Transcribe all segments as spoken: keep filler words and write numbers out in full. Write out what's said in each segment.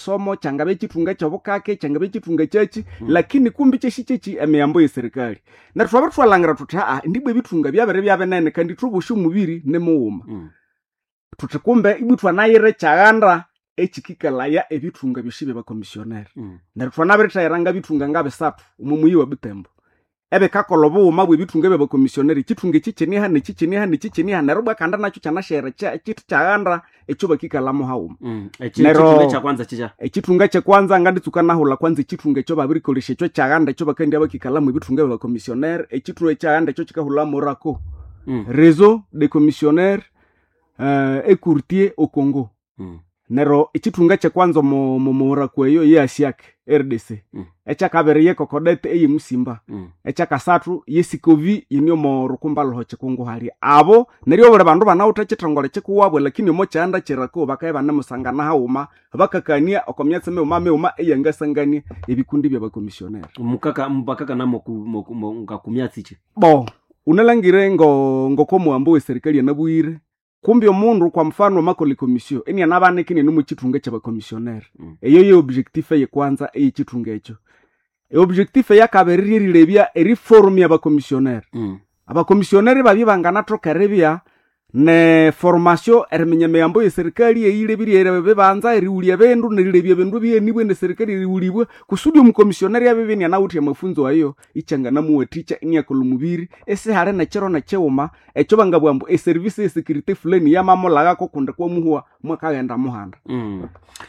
somo changabe chitunga chobukake changabe chitunga chachi mm. lakini kumbi cheshi chechi emyambo yeserikali na twaba twalangira tuta ah ndibwe bitunga byabere byabenene kandi tubushu mubiri nemuuma mm. tutakumbe ibutwa nayire chaganda echikikalaya ebitunga bishibe ba commissioner mm. na twanabirita iranga bitunga ngabe satu umumuyi wa Butembo ebe kakolobo umabwe bitunga be ba commissioner chitunga chicheni hane chicheni hane chicheni hane roba kanda nacho chanashere cha chitu chaganda echuba kikalamo hauma mm. echitunga cha kwanza chicha echitunga cha kwanza ngandi tukana hola kwanza chitunga cho babiri kolishe cho chaganda cho bakandi abakikalamu bitunga ba commissioner echitunga chaganda cho chikahula morako mm. réseau de commissionnaires euh, et courtiers au Congo mm. nero ichitunga cha kwanza mo mora kweyo ye Asiake R D C mm. echa kabere ye kokodete eyi Musimba mm. echa kasatu yesikovi yinyo mo rukumba loho chikungu hali abo neryo bole bandu banawuta chitongole chikuwabwe lakini mo chanda chirako bakaye bana musangana hauma bakakania okomyatse me umame uma eyangasangania ebikundi bya ba commissioner mukaka mbakaka namo ngakumyatsi chi bo unalangire ngo ngokomo ambo serikali yanabuire kumbi omundu kwa mfano makoli komisio eni anabane kini numu chitunga cha ba commissioner mm. eyo ye objectif ye kwanza eyi chitunga echo e objectif ya kaberi rilebya e reform ya ba commissioner mm. aba commissioner babi bangana trokerebya ne formation ermenyame ambo ye serikali eyile biriere bebanza eriulia bendu nerilebya bendu bye nibwe ne serikali eriulibwe kusudi mu commissioner ya bibini anawuti ya mafunzo ayo ichanga na muwe teacher inya kolumubiri ese hare na chero na cheuma echo bangabwambo e service security fulani ya mamola ko kunda kwa muhwa mwaka yenda muhanda mm.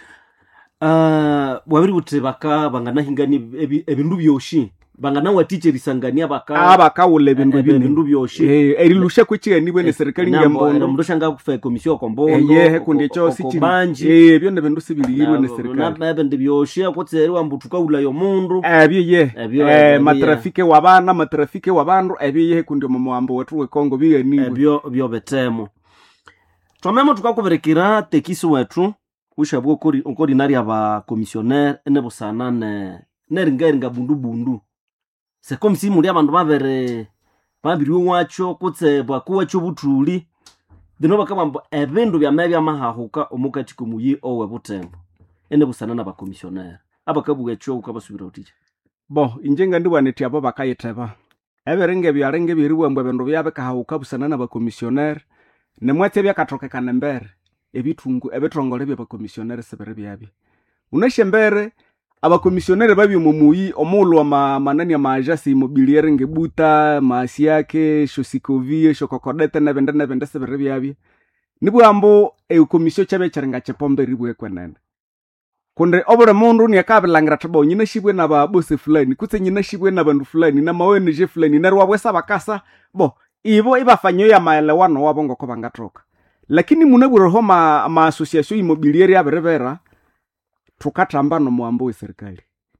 uh wabiri butebaka bangana hingani ebindu byoshi bangana wa teacher isangania baka abaka ule bindu bindu byoshi eh erilusha kwichira nibwe ne serikali ngambondo mndoshanga kufa commission kombondo eh kunde cho sichi eh byo ndebindu sibilirwe ne serikali na babende byoshi akutseriwa mbutuka ulayo mundu eh biye eh matrafike wabana matrafike wabandu eh biye kunde momwambo wetu we Kongo biye nibwe byo byo betemo twamemo tukakuberekira tekiso wetu ushabwo kuri ukordinari aba commissioner ene busana ne neringa bundu bundu c'est comme si muri abantu babere babiriwe wacho kutse bwakuwa cyo butuli dino bakabambo ebindu bya mabya mahahuka omukati kumuyi owe Butembo ene busana na ba commissioner abakabuga cyo ukabasubira utije bo injenga ndibwaneti abo bakayiteba eberenge byarenge biriwe mbwe bindu byabe kahahuka busana na ba commissioner ne mwete bya katokekana mbere ebitungu ebetrongole bya ba commissioner sebere byabi unashembere aba commissioner babi mumuyi omulu wa ma, manani ya maajasi immobiliere ngebuta maasi yake shosikovie shokokodete na benda na benda sebere byabi nibu ambo e commission chabe charenga chepombe ribwe kwenene kunde obore mundu ni akabilangira tabo nyina shibwe na ba bose fulani kutse nyina shibwe na bandu fulani na maweni je fulani na rwabwesa bakasa bo ibo ibafanyo ya maelewano wabo ngoko bangatoka lakini munaburo ho ma, ma association immobiliere ya berebera tukatamba no mwambo we serikali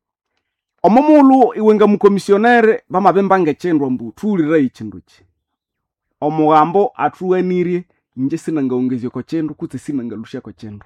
omomulu iwenga mu commissioner bamabemba ngechendwa mbu tulira ichinduchi omugambo atuwanirie nje sinanga ongezyo ko chendo kutse sinanga lusha ko chendo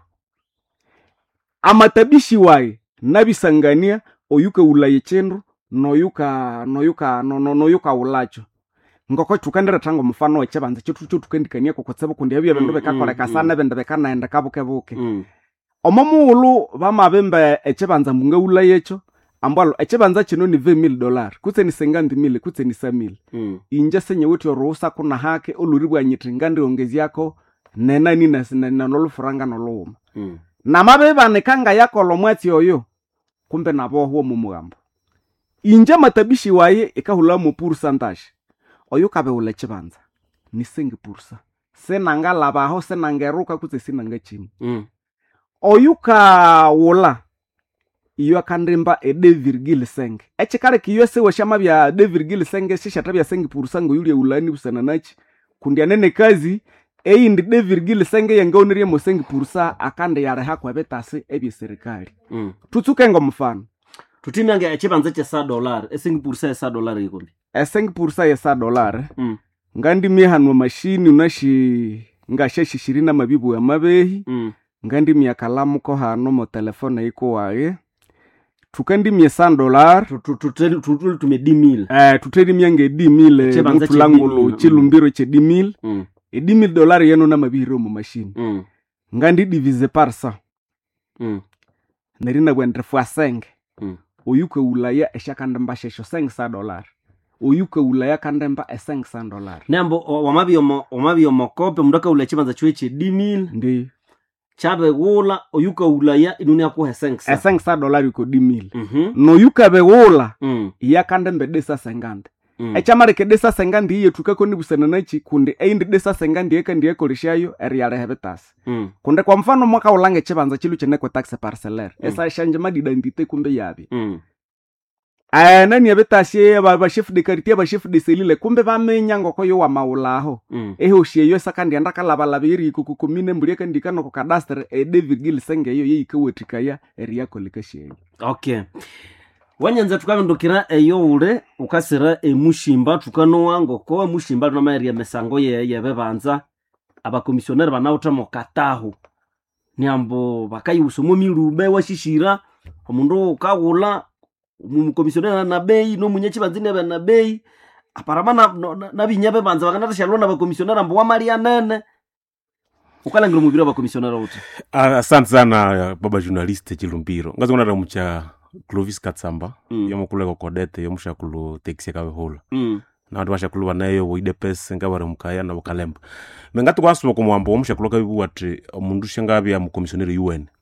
amatabishi wae nabisangania oyuka ulaye chendo noyuka noyuka no no noyuka ulacho ngoko tukandira tango mfano echabanza chitu chitu tukandikania ko kotsebo kundi abya bendo bekakoleka sana bendo bekana enda kabuke buke mm. omomulu bamabemba echabanza mbunga ulaye cho ambalo echabanza chino ni vingt mille dollars kutse ni cinquante mille kutse ni cent mille mm. inje senye wetu ruhusa kuna hake oluribwa nyitringandi ongezi yako nena ni na na nolufuranga noloma mm. na mabeba nekanga yako lomwati oyo kumbe nabo huo mumugambo inje matabishi waye ekahula mu pourcentage oyo kabe ule chibanza ni cinq pourcent senanga labaho senangeruka kutse sinanga chini mm. oyuka wola iyo akandimba e deux virgule cinq echikare kiyo se washama bya deux virgule cinq shisha tabya cinq pourcent ngo yuli ulani busana nachi kundi nene kazi e indi deux virgule cinq yangaonirie mo cinq pourcent akande yare hakwa betase ebye serikali mm. tutsuke ngo mfano tutimyange echibanza cha cent dollars e cinq pourcent ya cent dollars yikobi e cinq pourcent ya cent dollars mm. ngandi mihanwa machine unashi ngasheshi ishirini mabibu ya mabehi mm. ngandi miakalamu ko hano mo telefone iko wae tukandi mia cent dollars tuteli tuteli tume dix mille eh tuteli miange dix mille mutulangulu chilumbiro che dix mille mm. e dix mille dollars yeno na mabiro mu machine mm. ngandi divise par cent mm. nerina bwendre fwasenge Mm. oyuka ulaya eshakandemba shesho senge sa dollar oyuka ulaya kandemba esenge sa dollar nembo wamabiomo wamabiomo kope mndaka ule chibanza chweche dimil ndi chabe gula oyuka ulaya inunia ku hesengsa esenge sa dollar yuko dimil mhm noyuka begula mm ya kandembe desa sengande mm. echamareke desa sengandi iye tukako ni busana nachi kundi eindi desa sengandi eka ndiye kolishayo eriale hebetas mm. kunde kwa mfano mwaka ulange chibanza chilu cheneko taxe parcellaire mm. esa shanje madida ndite kumbe yabi mm. aya nani yabetashe ba ba chef de quartier ba chef de cellule kumbe bamenya ngoko yo wa maulaho mm. ehe oshiye yo sakandi andaka laba laba iri kuku kumine mbuleka ndikano ko cadastre e David Gill senge yo yike wetikaya eri kolikashe okay wanyanza tukabindukira eyo ule ukasira emushimba tukanoa ngoko emushimba na mairi ya mesango ye yebebanza abakomisioneri banauta mokataho nyambo bakayusumo milube washishira omundu ukagula umukomisioneri na bei no munyechi banzine bana bei aparamana nabinyabe banza bakanata shalona abakomisioneri ambo wamaria nene ukalangiro mubiro abakomisioneri uti. Asante sana baba journaliste Chilumbiro ngazi kuna ramucha Clovis Katsamba mm. yomukuleko kodete yomushakulu taxi kawe hola mm. na watu bashakulu banayo wide pesa ngabare mukaya na bukalemba mengati kwasuba ko mwambo womushakulu kabibu wati omundu shangabi ya mukomisioneri U N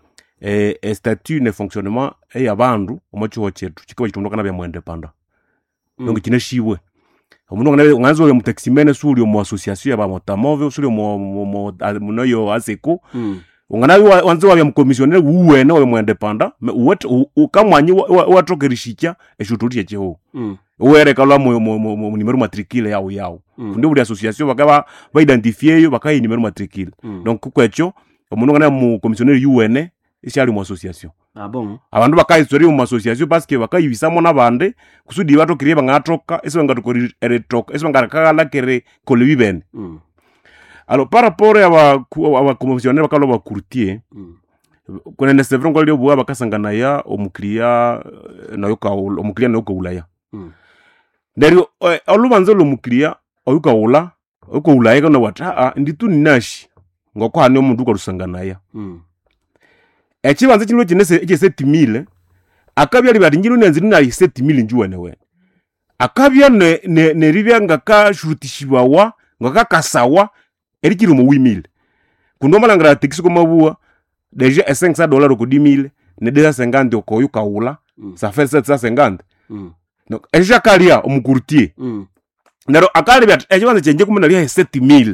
eh e statut ne fonctionnement e yabandu omocho chetu chikaba chitundoka na bya mwende panda mm. donc kine shiwe omundu ngana nganzo yo mutaximene suri mu association ya ba motamove suri mu mu munoyo aseko mm. ungana wanzo wa mkomisioneri uwene wa mwendepanda uwet ukamwanyi watokerishikya eshututi cheho mm. uwere kalwa mu mu numero matricule yawo yawo mm. ndi buri association bakaba ba identifier yo bakayi numero matricule mm. donc kwecho omuntu ngana mu komisioneri uwene ishali mu association ah bon abantu bakayi story mu association parce que bakayibisamo nabande kusudi batokiriye bangatoka ese bangatukori eretok ese bangarakala kere kolebibene mm. Alors par rapport à wa wa commissionnaire bakalo ba courtier mm. kuna c'est vrai ngolio bwa bakasangana ya omuklia nayoka omuklia nayoka ulaya mm. Dario olubanzo lomuklia oyuka ula oyuka ulaya kana wata a nditu ninashi ngoko hane omundu ko rusangana ya mm. Echibanze kinlo kinese eche sept mille akabya ali batingiro nenziri na sept mille njuwane we akabya ne ne, ne ribya ngaka shurutishibwa ngaka kasawa erikiri mu huit mille kundo malangara tekisi ko mabua deja cinq cents dollars ko dix mille ne deux cent cinquante ko yuka ula mm. ça fait sept cent cinquante mm. Donc eja kalia omukurtier mm. Nero akali bya ejibanze chenje kumenalia sept mille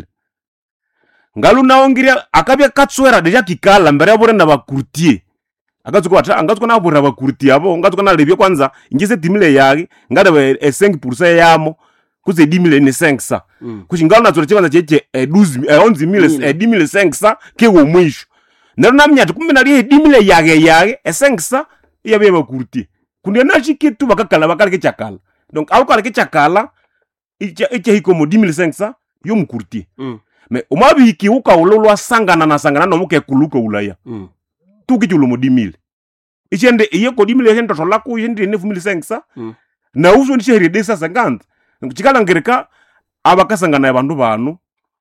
ngalu naongiria akabya katswera deja kikala mbere yabore na bakurtier akatsuko bata angatsuko na bora bakurtier abo ngatsuko na lebye kwanza inje sept mille yake ngada cinq pourcent yamo kuze dix mille ni cinq cents mm. kushingana na tsore chibanza cheche douze onze mille dix mille cinq cents ke wo mwisho nero namnyati kumbe nali dix mille yage yage cinq cents yabe bakurtier kundi na chikitu bakakala bakala ke chakala donc alukala ke chakala icha icha hiko mo dix mille cinq cents yo mukurtier mm. Mais omabi ki uka ulolwa sangana na sangana no muke kuluka ulaya mm. tukichulo mo dix mille ichende iye ko dix mille yende tola ku yende neuf mille cinq cents mm. na uzo ndichere deux cent cinquante chikala ngereka abakasangana abantu banu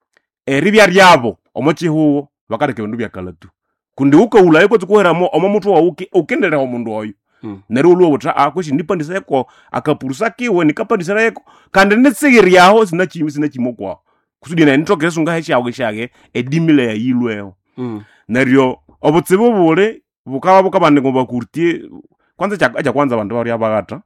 eribya ryabo omochi huo bakareke bindu byakalatu kundi uka ulaya ko tukoheramo omomutu wa uke ukendera omundu oyo mm. nero luwo buta akweshi ndipandisa yako akapurusa kiwe nikapandisa yako kandi netsegeri yaho sinachi sinachimokwa kusudi na nitokere sunga hechi yawe shage edimile ya yilweo mm. Neryo obutsibo bule bukaba bukabande ngomba kurtie kwanza cha acha kwanza abantu bari abagata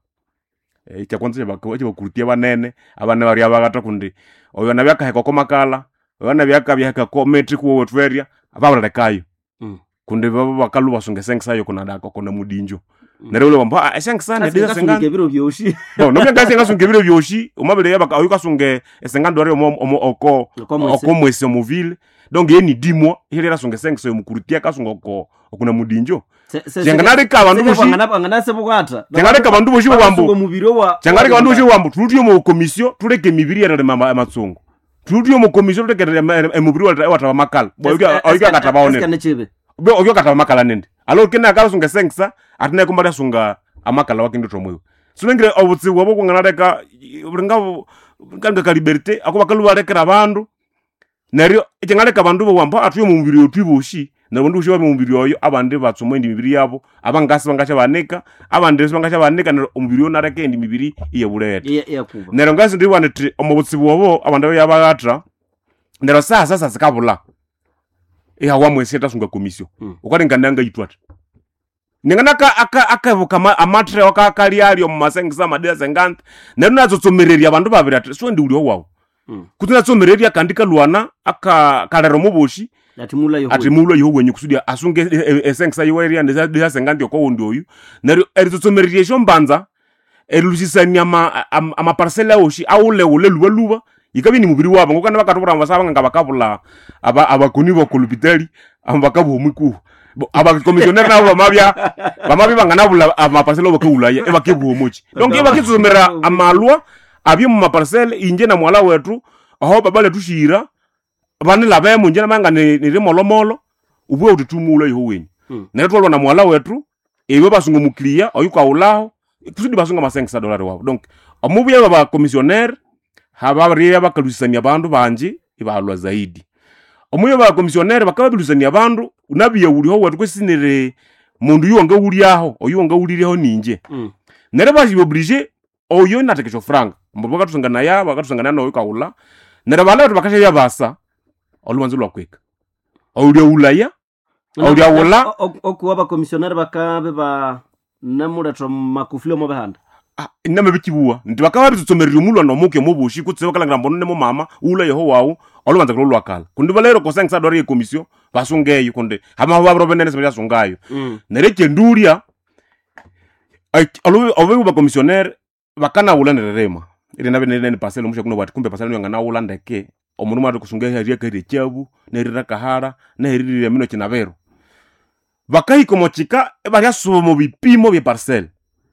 eh cha kwanza bakwa cha kurtie banene abane bari abagata kundi oyo na byaka heko komakala oyo na byaka byaka ko metri ku wotweria ababra kayo mm. Kundi baba bakalu basunge sengsa yo kuna dako kuna mudinjo mm. Neryo lomba a sengsa ne desa senga ngebiro byoshi no no byanga senga sunge biro byoshi omabele yabaka oyuka sunge senga ndore omo oko oko mwese mu ville donc yeni dix mois hilera sunge sengsa yo mukurutia kasunga oko okuna mudinjo jenganare ka bandu boshi ngana se bugata jenganare ka bandu boshi bambu mubiro wa jenganare ka bandu boshi bambu tulutiyo mu commission tuleke mibiri ya mama amatsungu tulutiyo mu commission tuleke mubiro wa wata makala oyuka oyuka katabaone Bo ogyo kata makala nende. Alo kena akala sunga sengsa atine kumbara sunga amakala wakindo tomwe. Sunengire obutsi wabo kunganareka bringa kanga ka liberté akuba kaluwa rekera bandu. Neryo ekengareka bandu bo wamba atuyo mu mubiri otwiboshi nabondi ushiba mubiri oyo abandi batsoma indi mibiri yabo abangasi bangacha banika abandi bangacha banika na omubiri onareke indi mibiri iye bulete iya iya kuba nero ngasi ndi waneti omubutsibu obo abandi yabagatra nero sasa sasa sikabula iya wamwese tasunga komisio Mm. ukalengandanga itwata ningana ka aka akavuka amatre wakakali ali omumasengisa madea sengante nero nazotsomereria abantu babiri ati so ndi uli owawo Mm. kuti natsomereria kandika lwana aka kalero muboshi ati mula yo ati mulo yo wenye kusudi asunge esengisa yiweria ndeza sengante ko ndi oyu nero eritsomereria shombanza elusisanya ama ama parcela oshi awule ule luba luba ikabi ni mubiri wabo ngokana bakatubura basaba nga bakabula aba abakuni bokulupitali ambakabu omuku aba commissioner nabo bamabya bamabya banganabula ama parcela bakulaya ebakebu omuchi donc ebakitsumira amalwa abye mu parcela inje na mwala wetu aho babale tushira bane labe munje namanga ni rimolomolo ubwe ututumula yo wenye Mm. netwalwa na mwala wetu ewe basungu muklia oyuka ulaho kusudi basunga masengisa dolari wabo donc amubuye baba commissioner habariya bakalusanya abantu banje ibalwa zaidi omuye ba commissioner bakababilusanya abantu unabiye uliho wetu kwesinere mundu yonga uliaho oyonga uliriho ninje Mm. nere baji oblige oyo natekesho franga mbo bakatusanga na ya bakatusanga na oyuka ula nere bala bakasha yabasa oluwanzu lwakweka awulia ulaya awulia ula okuwa ba commissioner bakabe ba namuletro makufilo mo bahanda ah iname bikibuwa ndi bakaba bitsomerira umulwa no muke mubushi kutseba kala ngambo ne mo mama ula yeho wawo olubanza kulo lwakala kundi balero ko sengisa dori commission basungeyo kundi hama babro benene sebya sungayo Mm. nereke nduria ai alo obe ba commissioner bakana ula nerema ire nabe nene parcel musha kuno bati kumbe parcel ngana ula ndeke omuntu mari kusungeyo hariya kare cyabu nerira kahara neririre mino kinabero bakahiko mochika ebaria subo mu bipimo bya parcel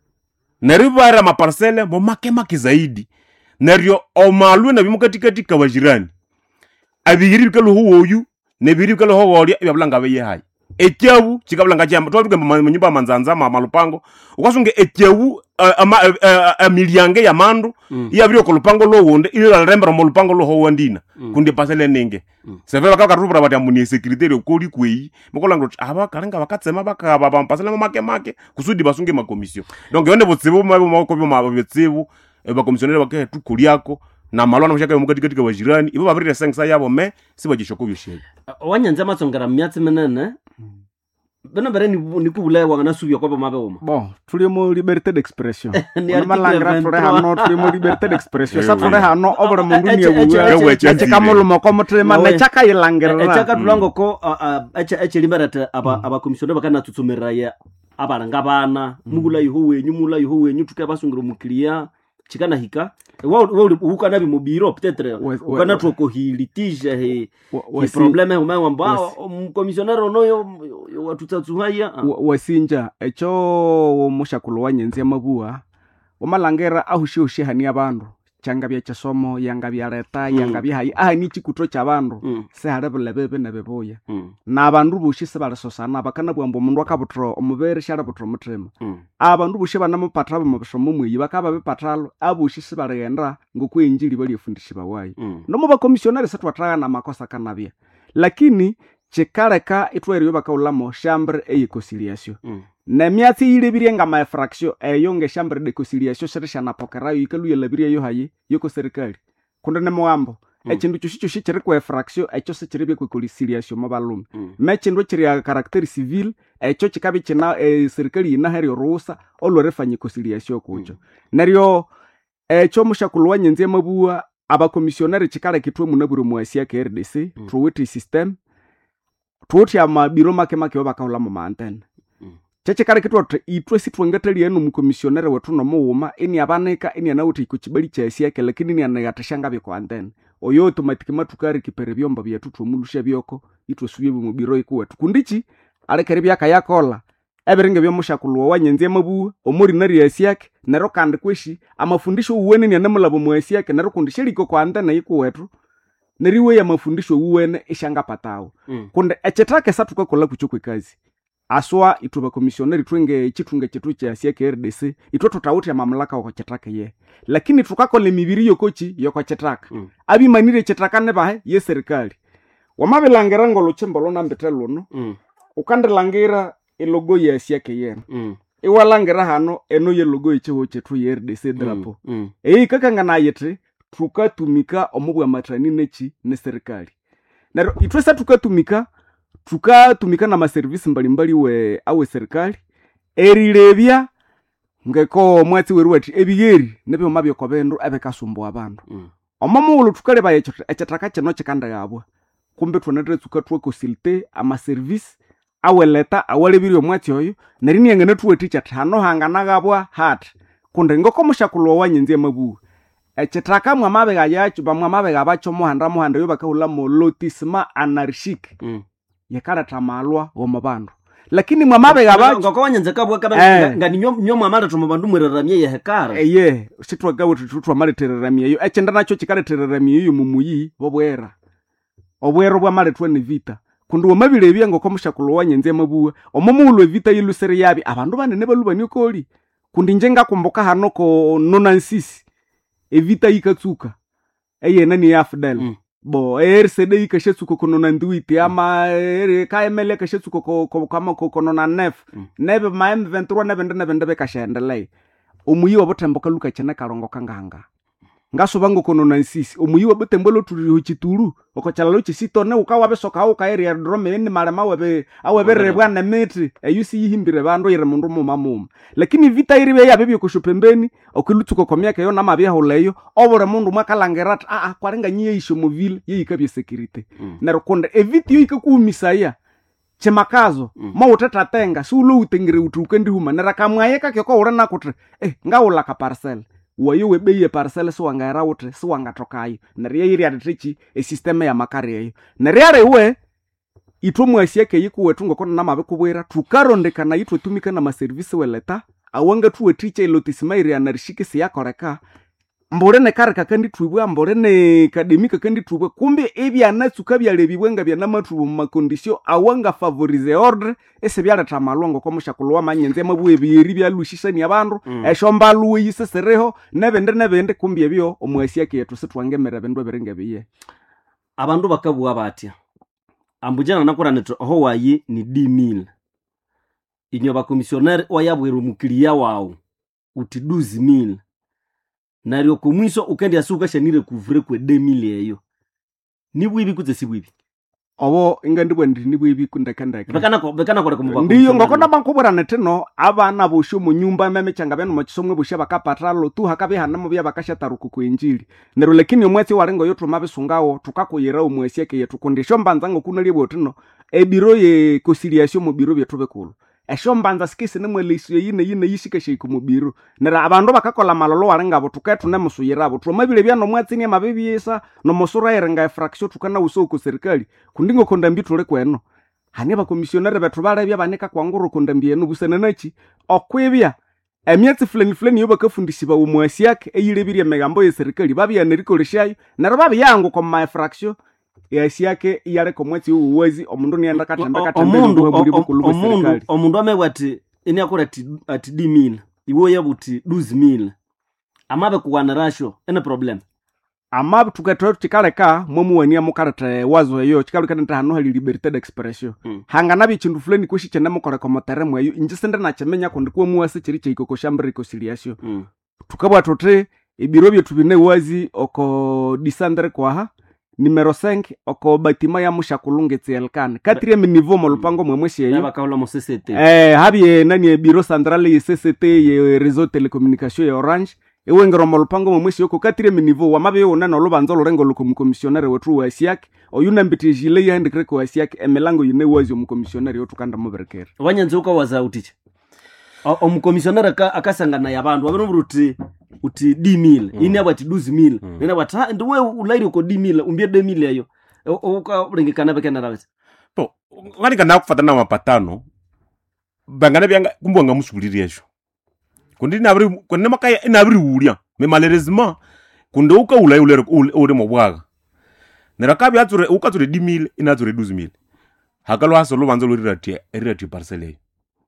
neribara ma parcel mo make make zaidi neryo omalwe na bimukatikati kabajirani abigiri bikalo huwoyu nebiri bikalo howolia ebyabulanga beye hayi ekyabu kikabulanga cyamba twabike mu nyumba manzanza ma malupango ukasunge ekyabu ama amiliange ya mandu yabiri ko lupango lo wonde ile rembera mo lupango lo howandina kundi parcel nenge seve bakakatubura bati amuni secretary ukoli kwei mukolanga aba kalanga bakatsema bakaba ba parcel mo make make kusudi basunge ma commission donc yone botsibu mabo mako byo botsibu ba commissioner bakaye tukuliako na malwana mushaka mukati katika wajirani ibo babiri sengisa yabo me sibajishoko byoshe wanyanza matsongera myatsi menene bana bare ni ni kubula wangana subya kwa mabe uma bon tuli mu liberté d'expression Ni on malangra article tuli hano tuli mu liberté d'expression sa tuli hano obra mundu ni Eche- ebuwa eche- eche kamulumo ko mutrema Nawe. na chaka ilangerera echaka tulango ko eche eche liberate aba aba commissioner bakana tutsumerera ya abaranga bana mugula yiho wenyu mula yiho wenyu tukabasungira umukiriya chikana hika wa wa ukana bi mubiro peut-être Ouais, ouais, ukana ouais. troko litige he Wa- he wasi- problème he umwe wamba wasi- commissioner onoyo watutsuhaya wa- wasinja echo mushakulu wanyenzi amabua omalangera ahushi ushi hani abandu changa bya chasomo yanga bya leta Mm. yanga bya hayi ahani chikuto chabandu Mm. se hare bebe na beboya Mm. na abandu bushi se balasosana bakana bwambo mundu akabutro omubere shara butro mutrema Mm. abandu bushi bana mupatra mu bishomo mweyi bakaba bepatralo abushi se barenda ngokwenjili bali fundisha bawayi Mm. nomo ba commissioner se twatraga na makosa kanabya lakini chikareka itweryo bakaulamo chambre e conciliation Mm. na myatsi yilebirie nga ma fraction eyo nge chambre de conciliation serisha na pokera yo ikalu yelabirie yo hayi yoko serikali kunde ne mwambo Mm. echindu chushi chiri kwa fraction echo se chiribye kwa conciliation mabalume Mm. mechindu chiri ya caractère civil echo chikabi china e, serikali ina heri ruhusa olorefanye conciliation kucho Mm. neryo echo mushakulu wanyenze mabua aba commissioner chikale kitwe munaburo mwasi ya K R D C Mm. truwiti system truwiti ya mabiro make make wabakaula mu antenne Mm. cheche kare kitwa itwe sitwengatali enu mu commissioner wetu no muuma ini abaneka ini anauti kuchibali cha sia kale lakini ni anagatashanga biko antenne oyo automatic matukari kipere byomba byatu tumulusha byoko itwe suye mu biro ikuwe tukundichi ale kare byaka yakola eberinge byomushakulu wanyenze mabu omuri nari yasiake nero kandi kweshi amafundisho uwene ni anamulabo mwasiake nero kundisha liko kwa antenne ikuwetu neriwe ya mafundisho uwene ishanga patao Mm. kunde echetake satuka kola kuchukwe kazi aswa ituba commissioner twenge chitunge chetu cha C K R D C itwe tutauti ya mamlaka wako chetake ye lakini tukakole mibiri yokochi yoko chetaka Mm. abi manire chetaka ne bahe ye serikali wamabelangera ngolo chembolo na mbetelo no Mm. ukandilangira elogo yasiake yena Mm. iwalangira hano eno yelogo ichiho chetu ye R D C drapo Mm. Mm. eyi kakangana yete tukatumika omubwa matrani nechi ne serikali nero itwesa tukatumika tukatumika na maservisi mbalimbali we awe serikali erilebya ngeko mwati weru ati ebigeri nebe mabyo kobendo abekasumbwa abantu Mm. omamulo tukaleba yecho echataka cheno chikanda yabwa kumbe tunadre tukatwa consulte ama service aweleta awalebiri mwati oyo narini yangene tuwe teacher hano hangana gabwa hat kunde ngoko mushakulo wanyenze mabu echataka mwamabe gayacho bamwamabe gabacho muhanda muhanda yo bakahula mo lotisma anarchique Mm. yakara tamalwa wo mabandu lakini mwamabe gabacho ngoko wanyenze kabwa kaba Eh. ngani nyo nyo mamara tumabandu mwereramye ye hekara eye shitwa gawo tutwa maletereramiye yo echenda nacho chikaletereramiye yo mumuyi bobwera obwero bwa maletwa ne vita kundi wamabirebya ngoko mushakulo wanyenze mabuwe omumulo vita yilusere yabi abandu banene balubani okoli kundi njenga kumbuka hano ko nonansisi evita yikatsuka eye nani ya Fidel Mm. bo R C D ikashetsuka kono na ndwiti ama K M L kashetsuka ko ko- kama ko kono na nef Mm. nebe ma M twenty-three nebe ndene bende bekashendelay omuyi wabotemboka luka chena kalongo kanganga ngasoba ngo kono na nsisi omuyi wabotembolo turi ho chituru okochala lo chisitone ukawa besoka au ka area drome ene malama webe awebe rebwa na metri eyusi yihimbire bando yire mundu mu mamumu lakini vita iribe ya bebyo kushupembeni okilutsuko komyaka yo namabya holeyo obore mundu mwakalangerat a a kwarenga nyiye isho movile yikabye security Mm. nero konde eviti yo ikakuumisaya chemakazo Mm. ma utatatenga sulo utengere utukendi huma nera kamwayeka kyoko ura nakutre eh ngaula ka parcel wayo webeye parcel so wangaira utre so wangatokayo neriya iri atechi e system ya makari eyo neriya rewe itwo mwasiake yikuwe tungo kona namabe kubwera tukarondeka na itwe tumika na maservice weleta awanga tuwe triche ilotismairi anarishikisi yakoreka mbore ne kareka kandi twibwa mbore ne academic kandi twibwa kumbe ebi anatsuka byalebibwe nga byanamatu mu makondisio awanga favorize ordre ese byaleta malongo kwa mushakulwa manyenze mabwe biyeri byalushishani abantu Mm. eshomba luwe yisesereho nebende nebende kumbe ebyo omwasi yake yetu setwangemera bendo berenge biye abandu bakabwa batya ambujana nakora neto ho wayi ni d mil inyo ba commissionaire oyabwera umukiriya wawo uti douze mil naryo kumwiso ukendi asuka shanire kuvure kwe deux mille eyo nibwibi kuze sibwibi obo ingandibwe ndi nibwe ibikundakandaka bekana ko bekana kore kumba ndiyo ngokona bankubura neteno abana bosho mu nyumba memechanga beno machisomwe bosha bakapatalo tu hakabe hanamo bya bakashataruku kwenjili nero lakini omwezi warengo yoto mabesungawo tukakuyera omwezi yake yetu kundisho mbanzango kunali botino ebiro ye conciliation mu biro byetu bekulu esho mbanza sikisi ne mwelisiyo yine yine yishike shiko mu biro nera abandu bakakola malolo warenga bo tuketu ne musuyira abo twamabile bya no mwezi ni mabibiyisa no musura yerenga fraction tukana usoko serikali kundingo konda mbitule kweno hani abakomisiyonere bethu balebya banika kwanguru kundambye no busana nachi okwebya emyatsi fulani fulani yo bakafundishiba umwasi yake eyilebirie megambo ye serikali babya nerikolishayo nero babyango kwa my fraction yasi yake yale komwetsi uwezi omundu nienda katamba katamba omundu muri bukulu omundu serikali omundu amebwati ini akora ati ati d mil iwo yabuti douze mil amabe kuwana rasho ene problem ama tukatoro chikaleka mwamuwania mukarate wazo eyo chikaleka nta hano hali liberté d'expression Mm. hangana bichindu fulani kushi chene mukore komotere mwayo injisende na chemenya kundi kwa muwase chiri chiko shambri conciliation mm. tukabwa tote ibiro byetu bine wazi oko disandre kwaha numero cinq oko batima ya mushakulunge tselkan quatrième niveau mo lupango mwemweshi eyo yabakaula mu C C T eh habye nani biro centrale ye C C T ye réseau télécommunication ya Orange ewengero mo lupango mwemweshi yoko quatrième niveau wamabe yona no lubanzo lorengo luko commissionaire wetu wa siak oyuna mbitijile ya ndikre kwa siak emelango yine wazi mu commissionaire yotu kanda mo berkere wanyanze uka waza utiche omukomissionnaire akasangana yabantu abano uti uti d mil mm. ini abati douze mil mm. nina bata ndiwe ulairi uko d mil umbie deux mille eyo uka rengekana bekena rawetse po ngani kana kufatana mapatano bangana byanga kumbwanga musubuliri esho kundi na abri kundi makaya ina abri ulia me malheureusement kundi uka ulai ule ule mobwaga nera kabi ature uka ture dix mille ina ture douze mille hakalo haso lo banzo lo riratie riratie parcelle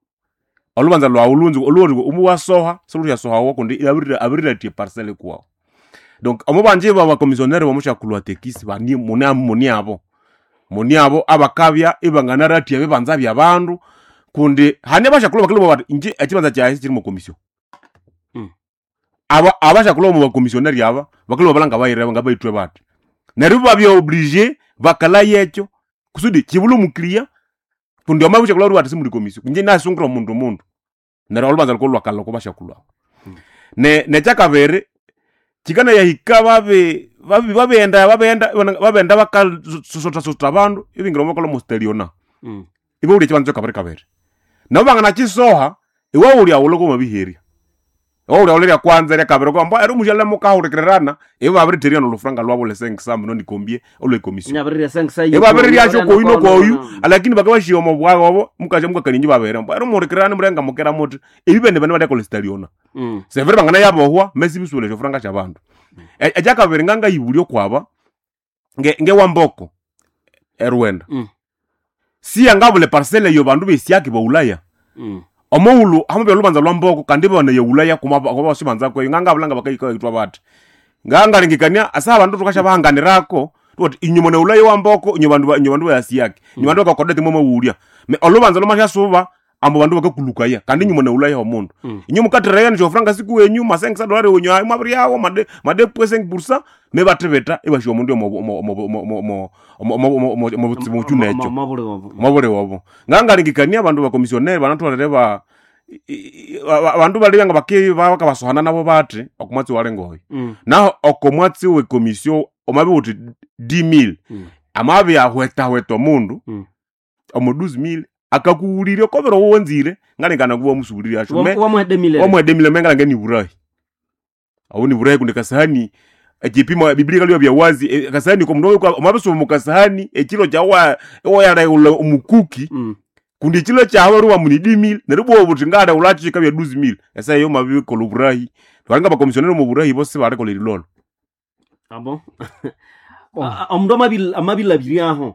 olubanza lwa ulunzu olwo umuwa soha solu ya soha wo kundi abri abri parcelle kwa donc omo banje ba commissionnaire ba musha kulwa tekisi ba ni moni moni abo muni abo abakabya ibanganaratia bebanza byabandu kundi hane bashakulo bakilo bati inje ekibanza kya kiri mu commission Mm. aba abashakulo mu commissionaire aba bakilo balanga bayire ngabayitwe bati neryo babya oblige bakala yecho kusudi kibulu muklia kundi amabusha kula ruwati simuli commission inje nasungura mundu mundu neryo olubanza lukolwa kala ko bashakulo mm. ne ne chakavere chikana ya hikaba babe babe babenda babenda babenda bakal sosota sosota abantu ibingira mokolo musteliona mm. ibo uri chibanzo kabere kabere nabo bangana chisoha iwo uri awuloko mabiheri iwo uri awulera kwanza ya kabere ko mba ero mujala muka urekerana ibo babere teriano lufranga lwabo le cinq cents no ni kombie olwe commission nyabere ya cinq cents ibo babere ya choko ino ko uyu lakini bakabashiyo mu bwabo mukaje mukakanyi babere mba ero murekerana murenga mukera muti ibibende bane bade kolesteliona mm. severe bangana yabo hwa mesi bisule franga cha bantu mm. eja kabere nganga yibulyo kwaba nge nge wamboko erwenda mm. si angabule parcelle yo bandu besiaki ba Ulaya mm. omulu hambe lubanza lwamboko kandi bana ya Ulaya kuma kwa sibanza ko nganga bulanga bakayika itwa bati nganga lingikania asa bandu tukasha bahanganirako tuti inyuma na Ulaya wamboko inyobandu inyobandu ya siaki mm. inyobandu ka kodete momo ulia me olubanza lomasha suba ambo bandu bakakulukaya kandi nyuma na Ulaya homundu mm. inyuma katraya njo franga siku wenyu ma cinq cents dollars wenyu ay mabri yawo made made cinq percent me batebeta ibashyo mundu mo mo mo mo mo mo mo mo mo chunecho mabure wabo nganga lingikania bandu ba commissionaire banatwalere ba bandu bali nga bakiyi bakabasohana nabo bati okumwatsi walengoyi mm. naho okomwatsi we commission omabe uti dix mille mm. amabe ya hweta hweta mundu mm. omo douze mille akakuulire kobero wonzire ngalingana kuba musubulire yacho me wa mwede mille wa mwede mille menga ngani burahi awuni burahi kunde kasahani ekipimo biblia kalio bya wazi kasahani ko mndo ko mabeso mu kasahani ekilo cha wa oyara umukuki mm. kundi kilo cha hawaru wa muni dix mille nerubo obutingada ulachi kabya douze mille esa yo mabi ko burahi twanga ba commissioner mu burahi bose bare ko lilolo abo amdo mabil amabila biriaho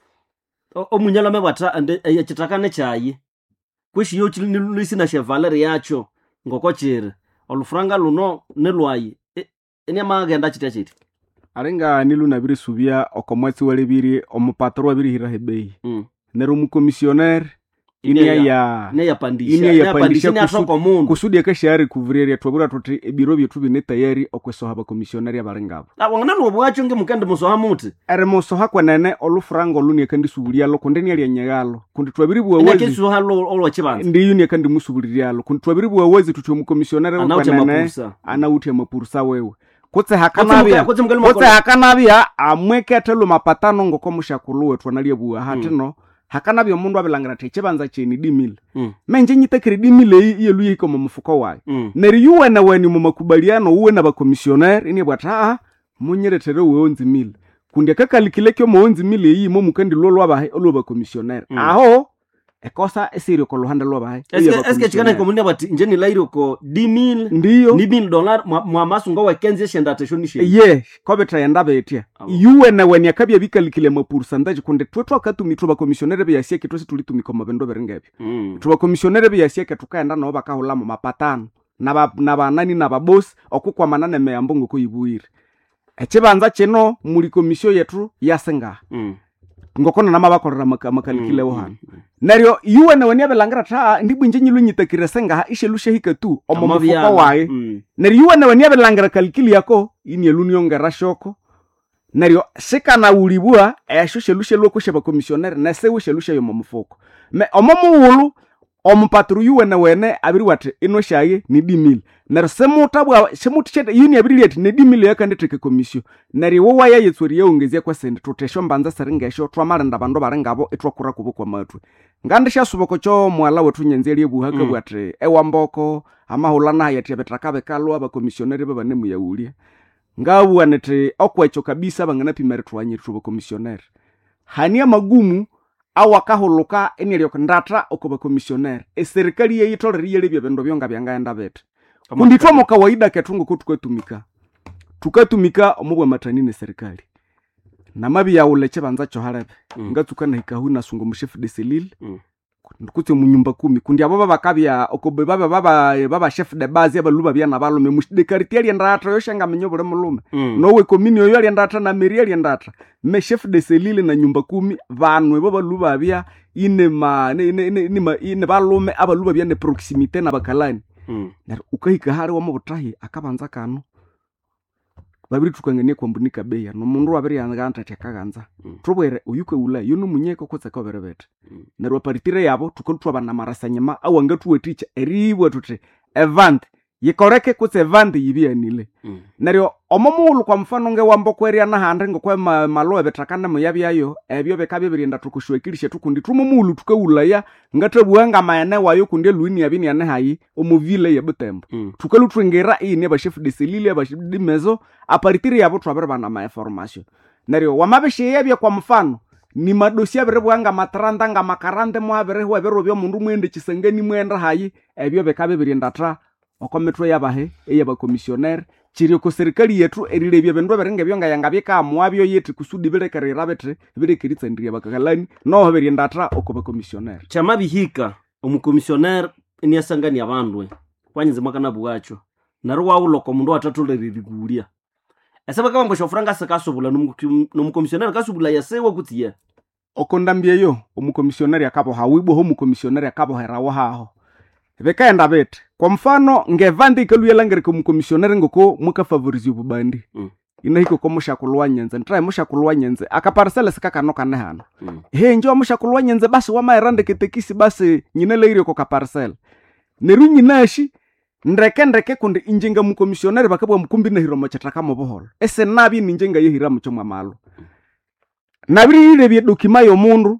omunyala mebata ande yachitakane chayi kwishi yo chilisina chevalere yacho ngokochere olufranga luno nelwayi ene magenda chitachiti arenga nilu nabiri subia okomwetsi walebiri omupatro wabiri hirahebei mm. nero mu commissionaire inia ya ne yapandisha inia ya pandisha kusudi, kusudi akashari kuvurere twabura tuti ebiro byetu bine tayari okwesoha ba commissionaire abarengabo la wangana no bwacho nge mukende musoha muti ere musoha kwanene olufrango luni kandi subulialo kundeni ali nyagalo kundi twabiri bwa wazi ne kiso halo olwa chibanza ndi yuni kandi musubulirialo kundi twabiri bwa wazi tuti mu commissionaire kwanene anauti mapursa wewe kutse hakanabia kutse hakanabia amweketelo mapatano ngoko mushakulu wetu analia bwa hatino mm. hakanabia mundu abelangira techebanza cheni dix mille mm. menje nyitekere dix mille yelu yiko mu mufuko wayo mm. neri yuwe na weni mu makubaliano uwe na ba commissionaire ini bwata munyeretere we onze mille kundi akakalikilekyo mu onze mille yi mu mukandi lolo aba olo ba commissionaire mm. aho ekosa esiri ko lohanda lo aba eske chikana ko mundu bati njeni lairo ko dix mille ndiyo dix mille dollars mwa masungo wa kenze shenda teshonishe ye kobeta yanda betia oh. yuwe na weni akabya bikalikile mu pourcentage kundi twetwa akatumi tuba commissionaire be yasie kitose tulitumika mabendo berengabi mm. tuba commissionaire be yasie ketukaenda no bakahula mu mapatano naba naba nani naba boss okukwa manane meyambongo ko ibuire echibanza cheno muri commission yetu yasenga mm. ngokona nama bakorera makalikile mm, wohana mm, mm. neryo yuwe na weni abelangira ta ndibwinje nyilunyitekire senga ishe lushe hikatu omo mufuko wae mm. neryo yuwe na weni abelangira kalikili yako ini eluniongera shoko neryo shikana ulibua eshushe lushe lokushe ba commissionaire na sewe lushe yo mufuko me omo muulu omupatru yuwe na wene abiri wate ino shaye ni dix mille neryo semutabwa semutichete yini abiri leti ni dix mille yakandeteke commission neryo wowa yayetsori yaongezia kwa sende tutesho mbanza seringesho twamarenda bandu barengabo etwakura kubo kwa matwe ngandisha suboko cho mwala wetu nyenzeli ebuhaka mm. bwate ewamboko amahulana yati betrakabe kalwa aba commissionaire baba nemu yaulia ngabu anete okwecho kabisa bangana pimere twanye tubo commissionaire hania magumu awakahuluka enelyo ndatra okoba commissionaire eserikali yeyitolere yelebya bendo byonga byangaenda bete kundi twa mu kawaida ketungo kutukatumika tukatumika omubwa matanine serikali na mabi ya uleche banza cho harebe mm. ngatukana hikahuna sungo mushefu de selil mm. kutse munyumba kumi kundi abo babakabya okobe baba baba baba chef de base abaluba bya nabalume mushide karitiali ndata yoshanga menyo bure mulume mm. nowe komini yo yali ndata na meriali ndata me chef de selile na nyumba kumi vanwe babaluba bya ine ma ne ne ne ine balume abaluba bya ne proximite na bakalani mm. na ukahika hari wa mubutahi akabanza kanu babiri tukangane kwambunika beya no mundu wabiri yanganta tekaganza mm. tubwere uyuke ula yuno munyeko kotsa ka berebete mm. na roparitire yabo tukotwa bana marasanyama awanga tuweticha eribwa tuti event yikoreke kutse event yibianile mm. nario omomulu kwa mfano nge wambokweria na hande ngokwe ma, malo ebetakana mu yabyayo ebyo bekabe birinda tukushwekirishe tukundi tumomulu tukeulaya ngatabuanga mayane wayo kunde luini yabini yane hayi omovile yebutembo mm. tukalutwengera ine ba chef de selile ba chef de mezo aparitire yabo twabere bana ma information nario wamabeshe yabya kwa mfano ni madosia bere bwanga matranda nga makarande mu abere ho ebero byo mundu mwende kisengeni mwenda hayi ebyo bekabe birinda tra okometwe yabahe eyaba commissioner chiri ko serikali yetu erilebya bendo berenge byonga yanga bika mwabyo yeti kusudi birekere rabetre birekiritsa ndiriya bakakalani no beri ndatra okoba commissioner chama bihika omu commissioner ni asangani abandwe kwanyize makana bwacho naro waulo ko mundu atatulelirigulia esaba kama mbosho franga sakasobula no commissioner kasubula yasewa kutiye okondambyeyo omu commissioner yakabo hawibo ho mu commissioner yakabo herawo haho bekaenda bete kwa mfano ngevandi kaluyela ngereko mu commissioner ngoko muka favorize ubandi mm. ina hiko ko mushakulwa nyenze ntrai mushakulwa nyenze akaparcela sikakano kana hano mm. he njo mushakulwa nyenze basi wa mairande ketekisi basi nyinele ire ko kaparcela nerunyi nashi ndreke ndreke kundi injinga mu commissioner bakabwa mukumbi na hiro machataka mu boholo ese nabi ninjinga yehira mu chomwa malo mm. nabiri ile bye dokima yo mundu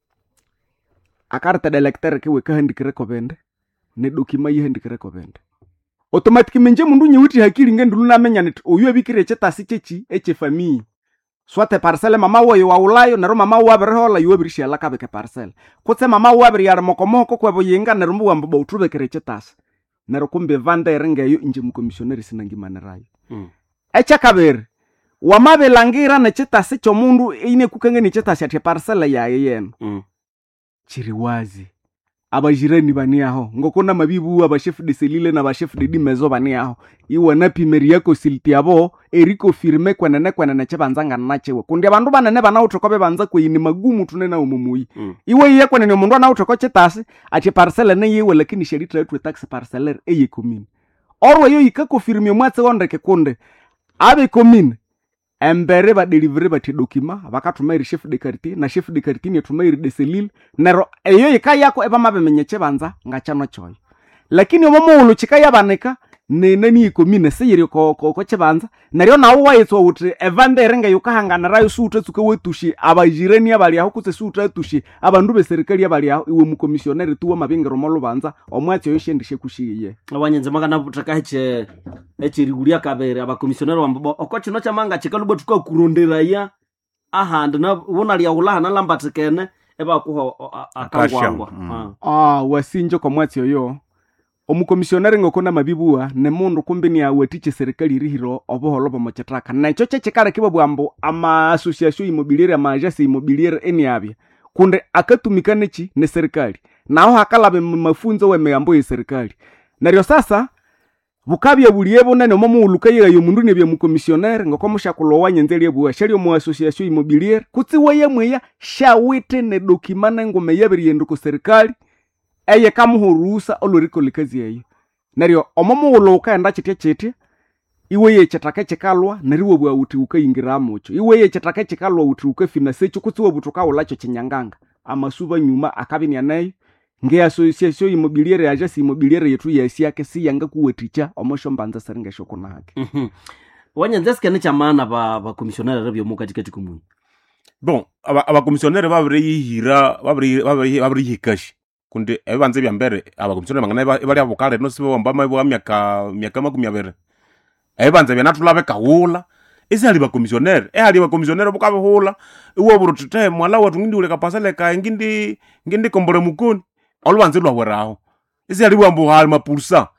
akarta de lecteur ke we kahandikire ko bende ne dokima yihendikire ko bende automatic menje mundu nyiwiti hakiri ngendulu namenya nti oyo bikire chetasi chechi eche famille swate parcelle mama woyo wa ulayo nero mama wa berhola yo birishi ala kabeke parcelle kutse mama wa biri yar mokomoko kwebo yenga nero mbu wambo utubekere chetasi nero kumbe vanda erengeyo inje mu commissioner sinangimana rayo mm. echa kabere wamabe langira na chetasi cho mundu ine kukangeni chetasi ati parcelle ya yenu mm. chiri wazi abajirani bani aho ngokona mabibu aba chef de selile na ba chef de dimezo bani aho iwa na pimeri yako silti abo eriko firme kwenene kwenene chebanzanga nachewe kundi abandu banene bana utokobe banza kuyini magumu tunena umumuyi mm. iwe ye kwenene mundu ana utoko chetasi ati parcelle ne yewe lakini sheritra yetu tax parcellaire eye commune orwe yo ikako firme mwatse ondeke kunde abe commune embere ba delivery ba tidokima bakatumairi chef de quartier na chef de quartier ne tumairi de selile nero eyo ikaya yako eba mabemenyeche banza ngachano choyo lakini omomulu chikaya baneka ne nani ikomine seyiri ko ko ko chebanza naryo nawo wayetso uti evande renga yukahangana rayo suute tsuke wetushi abajireni abali aho kutse suute tushi abandu be serikali abali aho iwe mu commissioner tuwa mabengero molo banza omwatse yo shendishe kushiye abanyenze magana butaka eche eche rigulia kabere aba commissioner wambo okochi no chamanga chikalubo tuka kurondera ahand na wona lya ulaha na lambatikene eba kuho akangwangwa mm. ah wasinjo kwa mwatse yo omukomissioneri ngokona mabibua ne mundu kumbi ni awetiche serikali irihiro oboholo bomochetraka na icho cheche kare kibo bwambo ama association immobilière ama agence immobilière eni abya kunde akatumikane chi ne serikali naho hakalabe mafunzo we megambo ye serikali naryo sasa bukabya buliyebo nene momo ulukaye yo mundu ne bya mukomissioneri ngokomusha kulowa nyenzeli ebuwa shali mu association immobilière kutsiwe yemwe shawite ne dokimana ngome yabiri yenduko serikali eye kamuhurusa oloriko likazi yeyo naryo omomo uloka enda chitie chitie iwe ye chataka chikalwa nariwo bwa uti ukayingira mucho iwe ye chataka chikalwa uti ukafina secho kutsiwe butuka ulacho chinyanganga amasuba nyuma akabini anayo nge association immobilière agence immobilière yetu yesi yake si yanga kuweticha omosho mbanza seringe shokona hake mhm wanyanze skene chamana ba ba commissioner rabyo mu katikati kumunyi bon aba aba commissioner babire yihira babire babire babire yikashi kunde ebanze byambere aba commissioner mangana bali abokale no sibo bamba mabo myaka myaka makumi abere ebanze byanatulabe kawula isali ba commissioner e hali ba commissioner bukabe hula uwo burutete mwala watu ngindi ule kapasale ka ngindi ngindi kombore mukuni olwanze lwa weraho isali bwambo hali mapulsa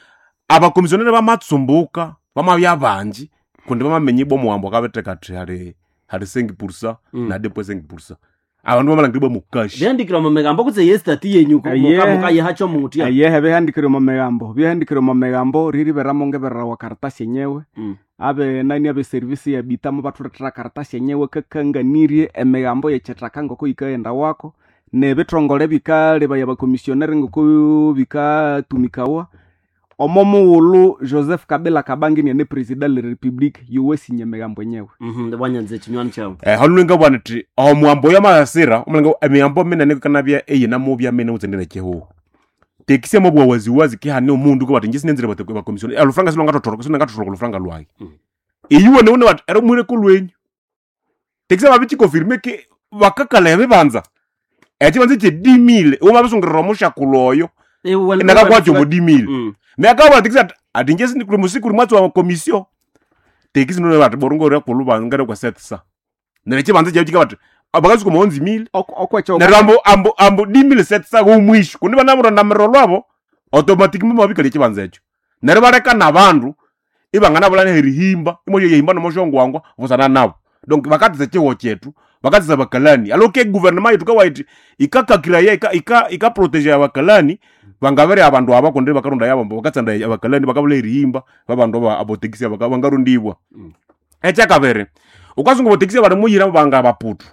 aba commissioner ba matsumbuka bama byabanji kunde bama menyibo mwambo kabeteka tri hali hali cinq pour cent mm. na deux virgule cinq pour cent abandu bamalangiribwa mukashi byandikira mu megambo kutse yestati yenyu Aye. mukamuka yehacho muti ayehe bihandikire mu megambo bihandikire mu megambo riri beramo ngeberera wa karatasi yenyewe Mm. abe nani abe service ya bitamo batuletera karatasi yenyewe kakanganirie emegambo yechetaka ngoko ikaenda wako ne betongole bikale baya bakomisioneri ngoko bikatumikawa omomuulu Joseph Kabila Kabange ni president la republique yuwesi nyemegambo yenyewe mhm wanyanze kinywani cyawo eh halunga bwana ti omwambo ya masira omulanga emyambo minene kana bya eye na mubya mene uzendele keho tekise mo bwa wazi wazi ke hane umundu ko bati ngisi nenzire bate ba commission alufranga silonga totoro sino ngatotoro lufranga lwayi iyo ne une wat ero mwire kulwenyu tekise babichi confirmer ke bakakala bebanza eti banze che dix mille uma basungirira musha kuloyo naka kwacho mo dix mille me akaba tekise ati ngisi ni kumusiku mwatsi wa commission tekisi none bati borongo re kuluba ngare kwa setsa nereche banze je bati abagazi ko monzi mille okwacho nerambo ambo ambo dix mille setsa go mwisho kundi banamuro namero lwabo automatically mabikale chibanzecho nere bareka nabandu ibangana bulane herihimba imoje yehimba no moshongo wangwa vusana nabo donc bakati ze chewo chetu bakati za bakalani aloke gouvernement yetu kawaiti ikakakira ya ika ika, ika proteger abakalani bangabere abandu aba konde bakaronda yabo bakatsanda abakalani bakabule herihimba babandu aba abotekisi abakangarundibwa mm. echa kabere ukazungu botekisi bari muyira banga abaputu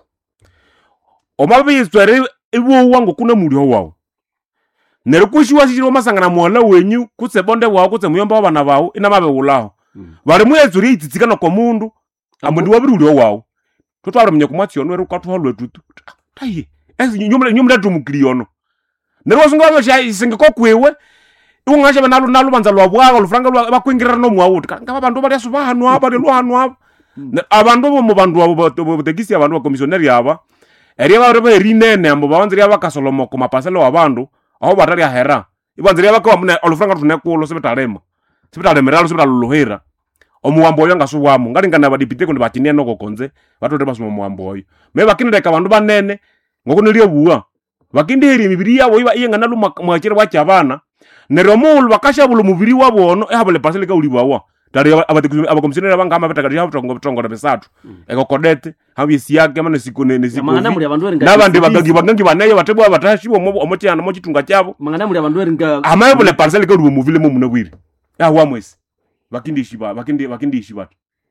omabizwere iwo wangu kuna mulio wao nero kushiwa shiro masangana mwala wenyu kutse bonde wao kutse muyomba wabana bawo ina mabe ulaho mm. bari muyezuri ititsikana kwa mundu amundi wabiri ulio wao totwara mnya kumwatsi nero kwatwalwe tutu tayi ezi nyumle nyumle tumukiliono nero wazunga basha isinge kokwewe ungasha banalo nalo banza lwabwaga lufranga lwa bakwingirira no mwawuti kanga abantu bali asubahanu aba de lwanu aba abantu bo mu bandu abo botekisi abantu ba commissioner yaba eri abarebe rinene ambo bawanzira bakasolomo ku mapaselo wabandu aho batari ahera ibanzira bakwa mune olufranga tunekulo sebetalema sebetalemera sebetaluluhera omuwambo oyo ngasubwamo ngalingana badipite kundi batinene no kokonze batode basuma muwambo oyo me bakinireka abantu banene ngoko niliyo buwa bakindiri mibiri yabo iba iyengana lu mwakire wacyabana neromulu bakashabulu mubiri wabono ehabule pasele ka ulibawa tari abatekuzumi abakomisionera bangama betakati hapo tongo tongo besatu ekokodete hamye siyake mana sikone ne sikone mangana muri abantu eringa nabandi bagangi bagangi banaye batebwa batashibo mo omotyana mo chitunga cyabo mangana muri abantu eringa amayebule parcelle ka ulibo muvile mo munabwire ya wamwese bakindi shiba bakindi bakindi shiba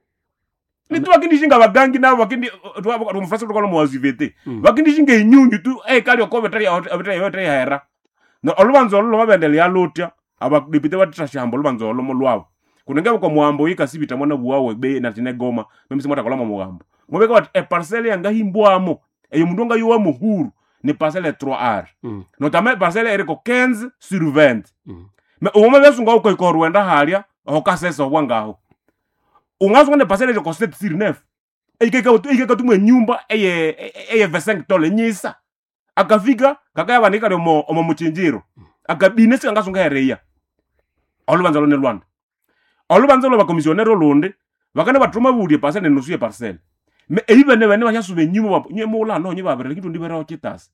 nitu bakindi shinga bagangi nabo bakindi tumfrasa tukolo mo wazivete bakindi shinga inyunyu tu eh kali okobe tari abetari yote hera no olubanzo lo mabendele ya lotya abadipite batashambo olubanzo lo mo lwabo kunengeba kwa mwambo yikasibita mwana buwawe be na tine goma memisi mwata kolama mwambo mwebeka wat e parcelle yanga himbwamo eyo mundonga yuwa muhuru ni parcelle trois R mm. notame parcelle eriko quinze sur vingt mm. me umome besunga uko iko Rwanda halia aho kasesa wangaho ungazo ne parcelle eriko sept sur neuf eikeka eikeka tumwe nyumba eye eye vingt-cinq tole nyisa akafika kakaya banika de mo omo muchinjiro akabine sanga sunga hereya olubanza lo ne Rwanda olubanza lo ba commissioner olonde bakane batuma budi parcelle nusu ye parcelle me eyibene bene banyasube nyimo nyemo ola no nyiba bere kitu ndibera okitas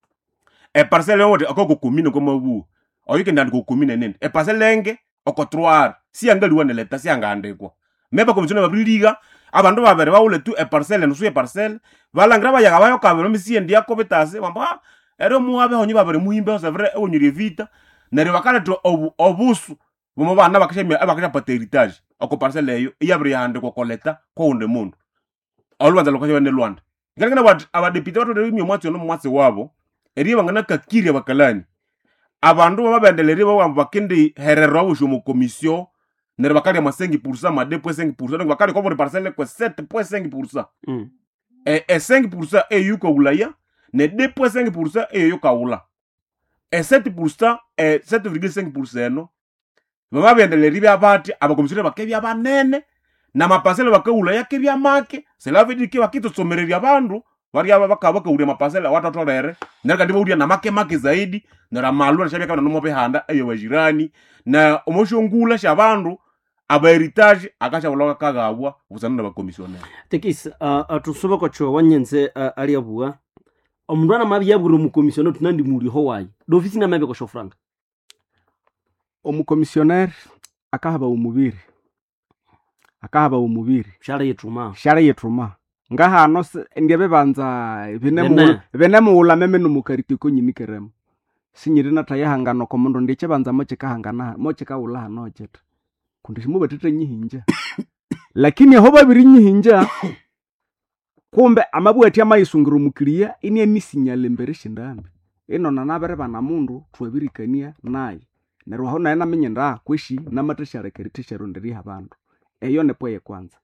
e parcelle yote akoko commune ko mabu oyike ndandi ko commune nende e parcelle enge oko trois R si angali wane leta si angandekwa me ba commissioner babriliga abandu babere baule tu e parcelle nusu ye parcelle balangira bayaga bayo kabero misi endi yako betase bamba ero muabe honyi babere muhimbe c'est vrai onyiri vita nere bakane to obusu bomo bana bakashemya abakasha pateritage oko parcelle eyo iyabre yande ko koleta ko unde mundu alwanza lokashe ne Rwanda ngana wat abadepite bato de mwatsi no mwatsi wabo eri bangana kakiri abakalani abandu babendeleri bo bakindi herero abusho mu commission nere bakali ma cinq pour cent ma deux virgule cinq pour cent donc bakali ko pour parcelle ko sept virgule cinq pour cent mm. et et cinq pour cent e yuko ulaya ne deux virgule cinq pour cent e yuko ula et sept pour cent et sept virgule cinq pour cent no baba bendeleri byabati abakomisiyone bakebya banene na mapasele bakaula yake bya make cela veut dire que bakitosomereria bandu bari aba bakabaka uri mapasele watatolere nereka ndibo uri na make make zaidi nera malu na shabika na nomobe handa eyo wajirani na omoshongula shabandu aba heritage akasha buloka kagabwa busana na commissioner tekis uh, atusuba ko cho wanyenze uh, ali abua omundu na mabi yaburu mu commissioner tunandi muri howayi do ofisi na mabe ko shofranga omu commissioner akahaba umubiri akahaba umubiri shara yetuma shara yetuma ngahano se- ndiye bebanza Bene. benemuwula meme nomukariti konyini keremo sinyiri nataya hangano komundu ndiche banza mochikahangana mochikawula hano cheta kundi shimo batete nyihinja lakini aho babiri nyihinja kumbe amabwati amayisungira omukiria ini emisinyale mbere shindambi ino nanabere bana mundu twabirikania naye neryo aho naye namenye nda kweshi namatesharekeri tesharonderi abandu eyo nepo ye kwanza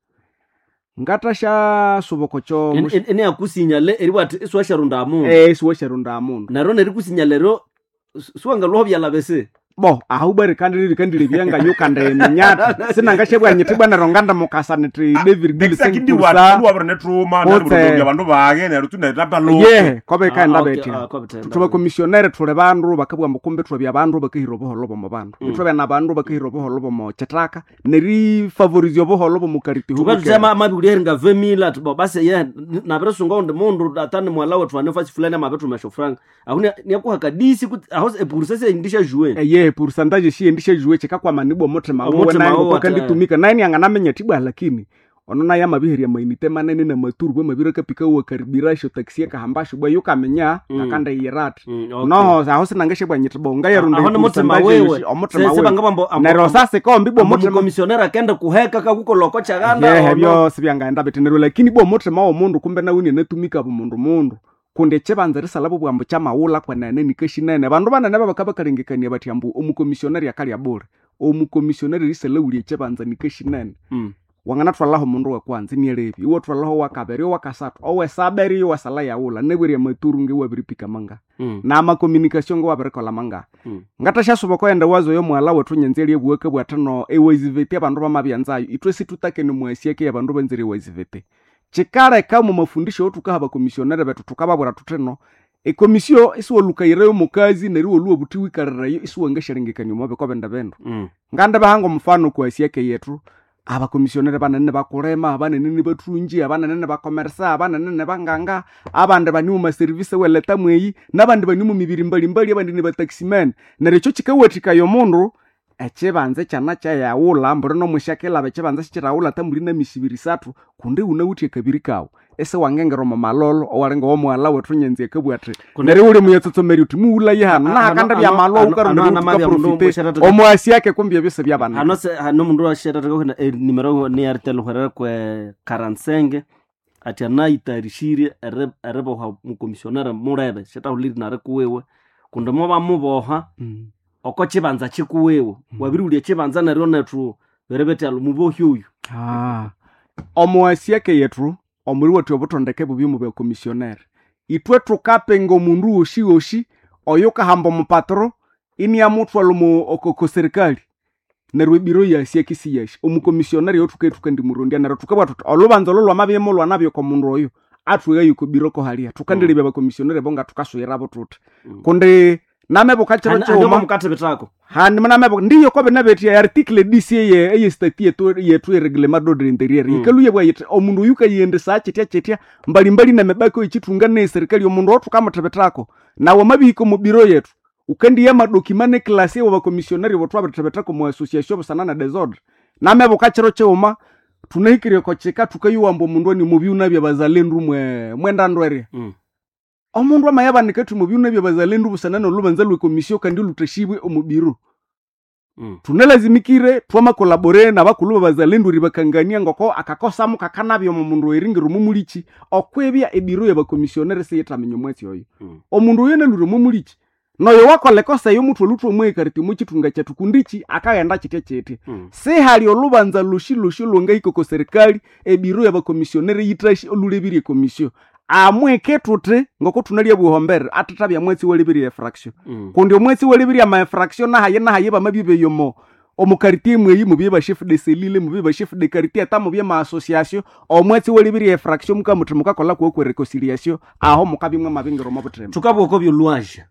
ngatasha subokocho ene yakusinyale eri bwati iswasharunda amundu eh siwasharunda amundu naro neri kusinyalero suwanga loho byalabese bo aho bari kandi riri kandi libyenga yukande minyata sinangashebwa nyitibwa neronganda mukasaniti David Bill Exactly Sengkursa what wabere netruma Bote. nabudobya bandu bage neru tunetapa lo. ye kobe Ah, kaenda okay, beti ah, kobe kaenda tuba beti. komisionere tule bandu bakabwa mukumbe twa bya bandu bakahiro boholo bomo bandu Mm. twa na bandu bakahiro boholo bomo chetraka neri favorizio boholo bomo kariti tukatutema amabuli eringa vemila tubo basi ye nabere sunga onde mundu atani mwalawe twane fasi fulani amabetu mesho franga ahuni niyakuha kadisi kuti aho epurusese indisha jouer ye pourcentage shi endishe juwe chekakwa manibo motrema Ah, wowe motrema nayo wowe ko ata- kandi tumika nani anganamenya tibwa lakini onona ya mabiheria mainite manene na maturu bwe mabira kapika wa karibirasho taxi ka hambasho bwe yuka menya Mm. akanda yirat Mm, okay. no aho sinangeshe bwa nyitibonga yarunda ahone motrema wewe omotrema sese wewe bangabambo nero sase ko mbibo motrema motrema komisionera kenda kuheka kakuko loko chaganda yehe ono. byo sibyangaenda betenero lakini bo motrema wo mundu kumbe na wini natumika bu mundu mundu kunde chebanza risalabo bwambo chamaula kwa nane nikashinene bandu banane babakaba kalengekania batyambu omukomissioneri akali abure omukomissioneri risalawuli chebanza nikashinene Mm. wangana twalaho mundu wa kwanza nielevi iwo twalaho wa kabiri wa kasatu owe saberi wa sala yaula nebwiri maturu nge wabiripika manga Mm. na ama communication nge wabirikola manga Mm. ngatasha suba ko enda wazo yo mwala wetu nyenzeli ebuweke bwatano ewazivete abandu bamabyanzayo itwe situtake ni mwasieke abandu banzeri ewazivete chikara kama mafundisho otuka haba komisionere betu tukababura tuteno e komisio isiwo lukairayo mukazi neriwo luwo butiwi kararayo isiwo ngesherengekanya mobe ko benda bendo Mm. nganda bahango mfano kwa sieke yetu aba komisionere banene bakurema abanene batunji abanene bakomersa abanene banganga abande bani mu service weleta mweyi nabandi bani mu mibiri mbali mbali abandi ne bataximen nerecho chikawetika yo mundu echibanze chana cha yaula mbure no mushakela bechibanze chichiraula tamburi na misibiri satu kunde unawutie kabiri kawo ese wangengero malolo owarenga wo mwala wetu nyenze kabwatre nere uri muyetsotso uti muula yihana Ah, na ano- hakanda ano- bya malo ano- ukaro ano- ano- ndikuka ano- ano- profite ano- omwasi yake kumbye byose byabana hano se hano mundu ashera tako na eh, nimero ni artel hore kwe karantsenge ati anaitarishire arebo ha mukomissionera murebe sheta huliri nare kuwewe kunda mo bamuboha Mm. oko chibanza chikuwewe wabiri uli chibanza naro netru berebete alumubohi uyu Ah. omwasi yake yetu omuri wetu obutondeke bubi mu bya komisionere itwe tukapenga omundu oshi oshi oyo kahamba mupatro ini ya mutwalo mu okoko serikali nerwe biro ya siekisi yashi omukomisionere yo tuketuka ndi murundi naro tukabwa tuti olubanza lolwa mabiyemo lwa nabyo ko mundu oyo atwega yuko biro ko halia tukandele bya komisionere bonga tukasuyira botuti Mm. kunde name bokachero ando choma mukate betako hani mname bo ndiyo kobe nabeti ya article D C A ye ye stati yetu yetu reglement d'ordre intérieur Mm. ikaluye bwa yete omundu yuka yende sa chetia chetia mbali mbali na mebako ichitunga ne serikali omundu otu kama tebetako na wa mabiko mu biro yetu ukandi ya madokimane klasi wa komisioneri wa twaba tebetako mu association busanana desordre name bokachero choma tunahikire ko cheka tukayuwambo mundu ni mubi unabya bazalendu mwe mwenda ndwere Mm. omundu amayabanika tu mubi unabya bazalendu busanana lubanza lwe komisio kandi lutashibwe omubiro Mm. tunalazimikire twama kolabore na bakulu bazalendo ribakangania ngoko akakosa mu kakanabyo mu mundu eringiro mumulichi okwebya ebiro ya bakomissionere se yetamenyo mwezi oyo Mm. omundu yene luro mumulichi noyo wakolekosa yo mutwe lutwe mwe kariti mu kitunga cya tukundichi akaghenda chite chite Mm. se hali olubanza lushi lushi longa ikoko serikali ebiro ya bakomissionere yitrashi olulebiri komisio amweke tute ngoko tunalia buhombere atatabya mwezi welebiri ya fraction Mm. kundi omwezi welebiri ya ma fraction na haye na haye bamabibe yomo omukariti mweyi mubiye ba chef de cellule mubiye ba chef de quartier ata mubiye ma association omwezi welebiri ya fraction muka mutremuka kola ko ko reconciliation aho mukabimwe mabingiro mabutrema tukabwoko byolwaje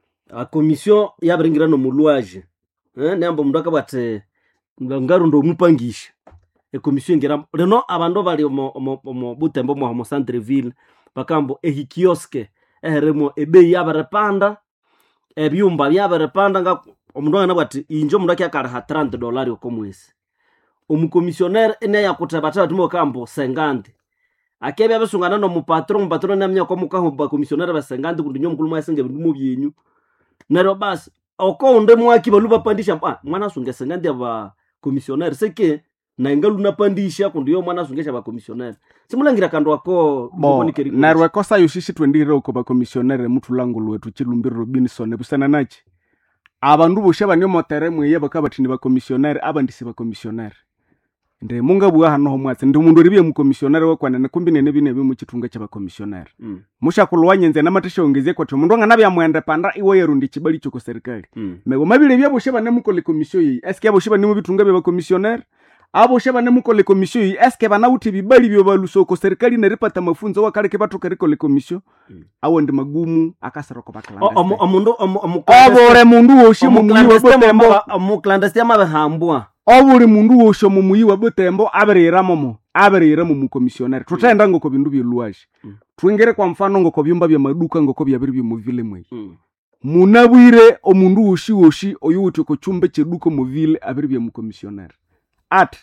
a commission yabiringira no mulwaje eh nembo mundu akabate ngaru ndo mupangisha e commission ngira reno abandu bali omo omo omo butembo mo mo centreville bakambo ehi kioske eheremo ebe yabarepanda ebyumba byabarepanda nga omundu ngana bati injo mundu akakara ha thirty dollars ko mwezi omukomissioner ene yakuteba tatu mo kambo sengandi akebe abesungana no mupatron mupatron namnya kwa mukaho ba commissionaire basengandi kundinyo mukulu mwasenge bindu byenyu nero basi oko onde mwaki baluba pandisha ah mwana sunge sengandi aba commissionaire seke na ingalu napandisha kundiyo mwana sungesha ba commissionaire simulangira kando wako bo narwe kosa yushishi twendire uko ba commissionaire mutu langu lwetu chilumbiro Robinson busana nachi abandu boshe banyo motere mweye bakabatini ba commissionaire abandisi ba commissionaire nde munga buwa hano ho mwatse ndi mundu ribiye mu commissionaire we kwanene kumbi nene bine bimu chitunga cha ba commissionaire mm. musha kulwanye nze namatesha ongeze kwa tumundu ngana bya mwende panda iwe yerundi chibali choko serikali mm. mego mabile bya boshe bane muko le commission yi eske boshe bane mu bitunga bya ba commissionaire abo sheba ne muko le commission yi eske bana uti bibali byo baluso ko serikali ne ripata mafunzo wakale ke batu kariko le commission mm. awo ndi magumu akasara ko bakala omundu obore mundu woshi mu muyi wa Butembo mu clandestin mabahambwa oburi mundu wosho mu muyi wa Butembo aberera momo aberera mu commissionaire tutenda ngo ko bindu byoluaje mm. twingere kwa mfano ngo ko byumba bya maduka ngo ko byabiri byo mu ville mwe mm. munabwire omundu woshi woshi oyuti ko chumbe cheduko mu ville abiri bya mu commissionaire at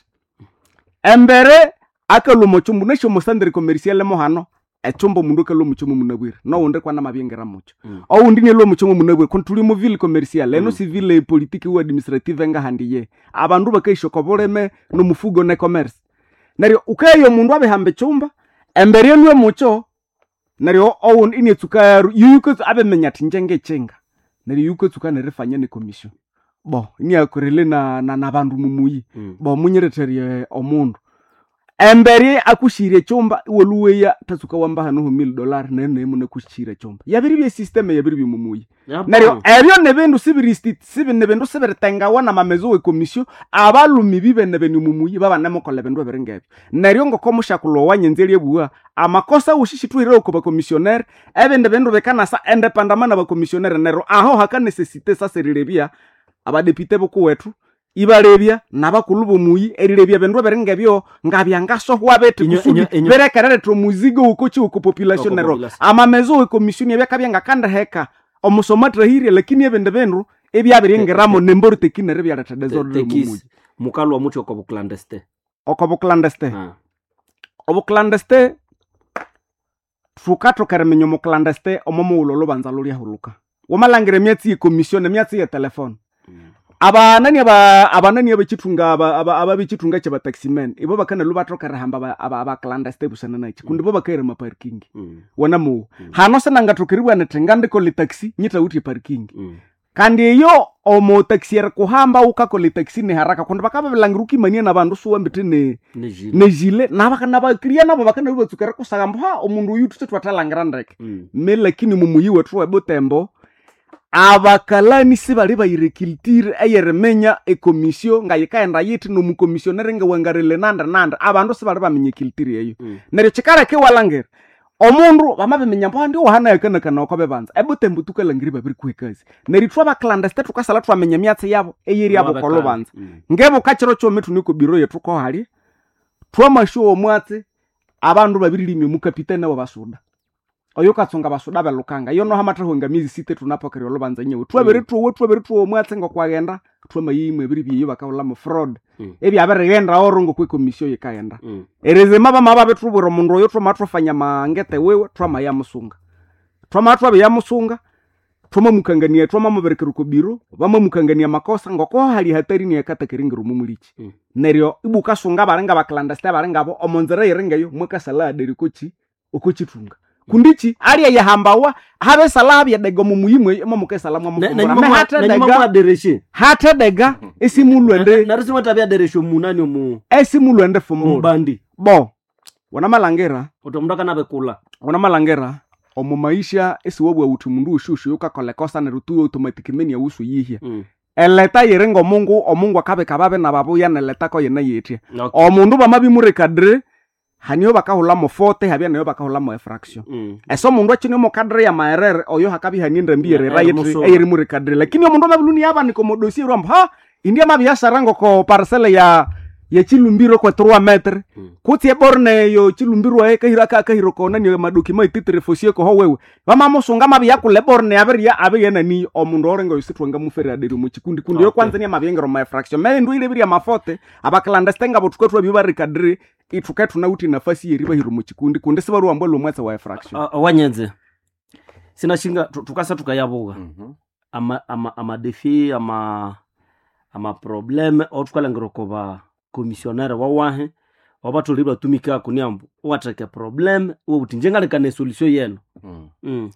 embere akalumo chumbu nesho musandere commercial mo hano echumbo mundu kalumo chumbu munabwire no unde kwa na mabingera mucho mm. au ndine lo muchumbu munabwire kontuli mu ville commercial mm. eno civile politique ou administrative nga handiye abandu bakisho koboleme no mufugo ne commerce nario ukayo mundu abehambe chumba embere niyo mucho nario au ine tsukaru yuko abe menyati njenge chenga nario yuko tsukana refanya ne commission bo ni akorele na na nabandu mumuyi mm. bo munyereterie omundu embere akushire chomba woluweya tatsuka wamba hano mil dollar na ne mu nakushire chomba yabiri bye system yabiri bye mumuyi nario ebyo nebendu sibiristi sibi nebendu sibirtenga wana mamezo we commission abalumi bibe nebenu mumuyi baba namokola bendu berengebyo nario ngo komusha kulowanye nzeli ebuwa amakosa ushishitwire ko ba commissionaire ebe nebendu bekana sa independamment ba commissionaire nero aho haka necessite sa serirebia abadepite boko wetu ibarebya nabakulubu muyi erirebya bendu berengebyo ngabyangaso hwabete kusudi berekerere tro muzigo uko chi uko population nero amamezo we commission yabakabya ngakanda heka omusomatra hiri lakini ebende bendu ebyabirengeramo nemboro tekinere byarata desordre muyi mukalwa mucho ko clandestin oko clandestin ha obo clandestin fukato karamenyo mu clandestin omomo ulolo banza loli ahuluka womalangire myatsi commission myatsi ya telefone aba nani aba aba nani abachitunga aba aba ababichitunga cha taximen ibo bakana lubatro karahamba aba aba clandestin busana nachi kundi bo bakere ma parking mm. wana mu mm. hano sana ngatokirwa na tengande ko le taxi nyita uti parking mm. kandi yo omo taxi er kuhamba ukako le taxi ne haraka kundi bakaba bilangiruki mania na bandu suwa mbitene ne jile na bakana ba kriya na bakana lubatsukara kusagamba ha omundu yutu twatalangira ndeke mm. me lakini mumuyi wetu wa Butembo abakalani sibali bayirekiltire ayeremenya e commission nga yikaenda yiti no mu commissionaire nga wangarele nanda nanda abandu sibali bamenye kiltire eyo mm. nere chikara ke walangera omundu bamabemenya mpandi ohana yakana kana okobe banza ebutembu tukalangiri babiri kwekazi neri twa ba clandestin tukasala twamenya myatse yabo eyeri abo kolo banza mm. ngebo kachiro cho metu niko biro yetu ko hali twa masho omwatse abandu babiri limi mu kapitene wa basuda oyo katsonga basuda belukanga yo no hamatra honga mizi site tunapokere olobanza nyewe twabere tuwo twabere tuwo mwatse ngo kwagenda twama yimwe biri biyo bakawula mu fraud mm. ebi aberegenda orongo kwe commission yikaenda mm. ereze maba maba betuburo mundu oyo twama twafanya mangete wewe twama ya musunga twama twabe ya musunga twama mukangania twama muberekero ko biro bama mukangania makosa ngoko hali hatari ni yakata kiringiro mumulichi mm. neryo ibuka sunga barenga baklandasta barenga bo omonzera yerengayo muka salade rikochi okochitunga kundichi aria ya hambawa habe salabi ya dego mumuyimwe momuke salamu mukura me hata dega dereshe hata dega esimulwende na rusima tabia deresho munani mu esimulwende fumu bandi bo wana malangera utomdoka na bekula wana malangera omu maisha esiwobwa uti mundu ushushu yoka kolekosa na rutu automatic meni ya usu yihia mm. eleta yerengo mungu omungu akabe kababe na babu ya neleta ko yena yetie okay. Omundu bamabi murekadre haniyo bakahula mo forte habya nayo bakahula mo fraction mm. eso mundu achini mo kadre ya maerere oyo hakabi hanienda mbiyere yeah, right eyeri murekadre lakini omundu mabuluni yaba ni komodosi romba ha india mabi ya sarango ko parcelle ya ye chilumbiro kwa trois metre Mm. kuti e borne yo chilumbiro e kahira ka kahiro kona ni madokima ititre fosie ko howewe bama musunga mabi yakule borne abiri ya abe yana ni omundu orengo yisitwanga muferi adiri mu chikundi kundi yo Okay. kwanza ni mabiyengero ma fraction me ndu ile biri ya mafote abaklandestanga botuko twa biba rikadri ituka tunauti nafasi yeri bahiro mu chikundi kundi sibaru ambo lo mwetsa wa fraction Uh, wanyenze sinashinga tu- tukasa tukayabuga Mhm. ama ama ama defi ama ama probleme otukalengero ko ba commissionnaire wa wahe wabatu libwa tumika kuniambu watake probleme wo utinjengalekane solution yeno Mm. mm.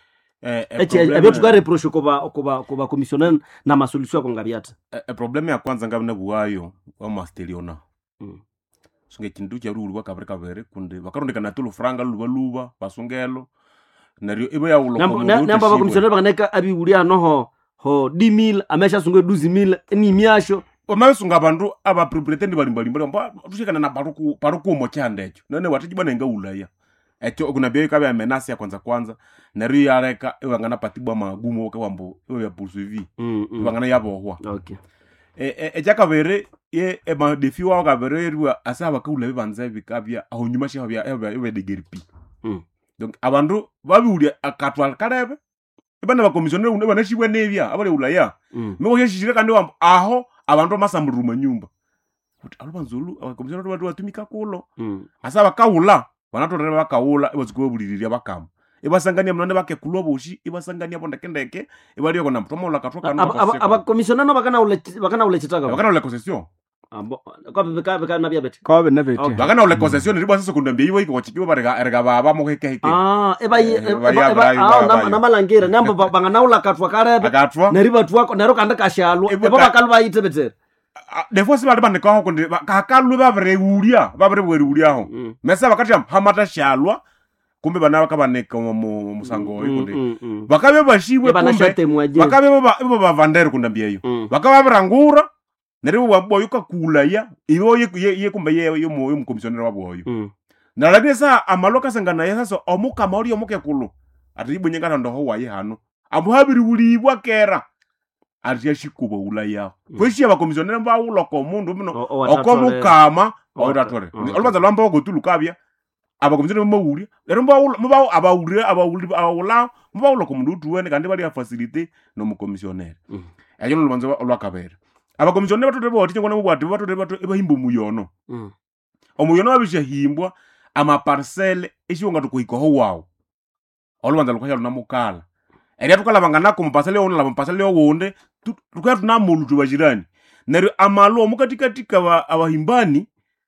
Eh, eh, eche probleme- abyo tukareproche ko ba ko ba ko ba commissionnaire na masolution ko ngabyata eh, eh, probleme ya kwanza ngabine buwayo wa masteliona mm. sunge chindu cha ruru bakabere kabere kundi bakarondekana tulu franga luba luba basungelo nario ibo ya ulo namba na- namba ba commissionnaire baneka abi ulia no ho ho dix mille amesha sunge douze mille ni miasho omasunga abantu aba proprietary bali bali bali mba tushikana na paruku paruku mo chandecho none watijibana nga ulaya echo kuna bia kabe amenasi ya kwanza kwanza nario yareka iwangana patibwa magumo oka wambo iwe ya poursuivi mm, mm. iwangana yabo hwa okay e e echa kabere ye e ma defi wa kabere ruwa asaba ka ulabe banza bikabya aho nyuma shi habya iwe de gerpi mm. donc abantu babiulia akatwal karebe ibana ba commissioner une bana shibwe nevya abale ulaya mm. meko yeshishire kandi wambo aho abantu masamuruma nyumba kuti alubanzulu aba commissioner batu batumika kulo mm. asaba kaula banatorera bakaula ibazikuwe buliriria bakama ibasangania mnane bake kuloboshi ibasangania bonda kendeke ibaliyo kona mtomo la katoka no aba aba commissionnaire no bakana ule bakana ule chitaka bakana le concession abo ko beka beka na bia beti ko be nevete Okay. bakana le concession riba sasa kundambia iwo iko chikiwa barega erega baba mo heke heke ah eba Eh, eba bari- eba bari- ah na bari- na malangira nambo bangana ula katwa karebe akatwa neri batu wako nero kanda kashalwa Ebo ebo ka- bakalwa yitebetera defo si bali bandika ho kundi kakalu babere ulia babere bweri ulia ho mm. mesa bakati am hamata shalwa kumbe bana bakabaneka mu musango oyo kundi mm, mm. bakabe bashibwe eba na kumbe shate mwaje bakabe ba ibo bavandere kundambia iyo mm. bakababirangura neribo wabwo yuka kulaya ibo ye ye- ye kumbe ye yo mu yo commissioner wabwo oyo mm. na lakini sa amaloka sangana ya sasa omuka mauri omuke kulu ati ibonyeka ndo ho waye hano abuhabiri ulibwa kera ati yashikuba ulaya kweshi aba commissioner ba uloko mundu mino O- o watatole. okomukama O- oiratore okay. olubanza lwamba ogotulu kabya aba commissioner mawuri lero mba mba abawuri abawuri abawula mba uloko mundu tuwene kandi bali ya facility no mu commissioner Mm. ayo olubanza olwakabera aba commissioner batote bo tingo na bwati batote bato ebahimba muyono mm. omuyono wabisha himbwa ama parcelle ishonga tukuhiko ho wawo olubanza lukwaya lunamukala eri atukala bangana ku mpasale ono la mpasale owonde tukwaya tunamulu tubajirani nero amalo omukatikatika ba abahimbani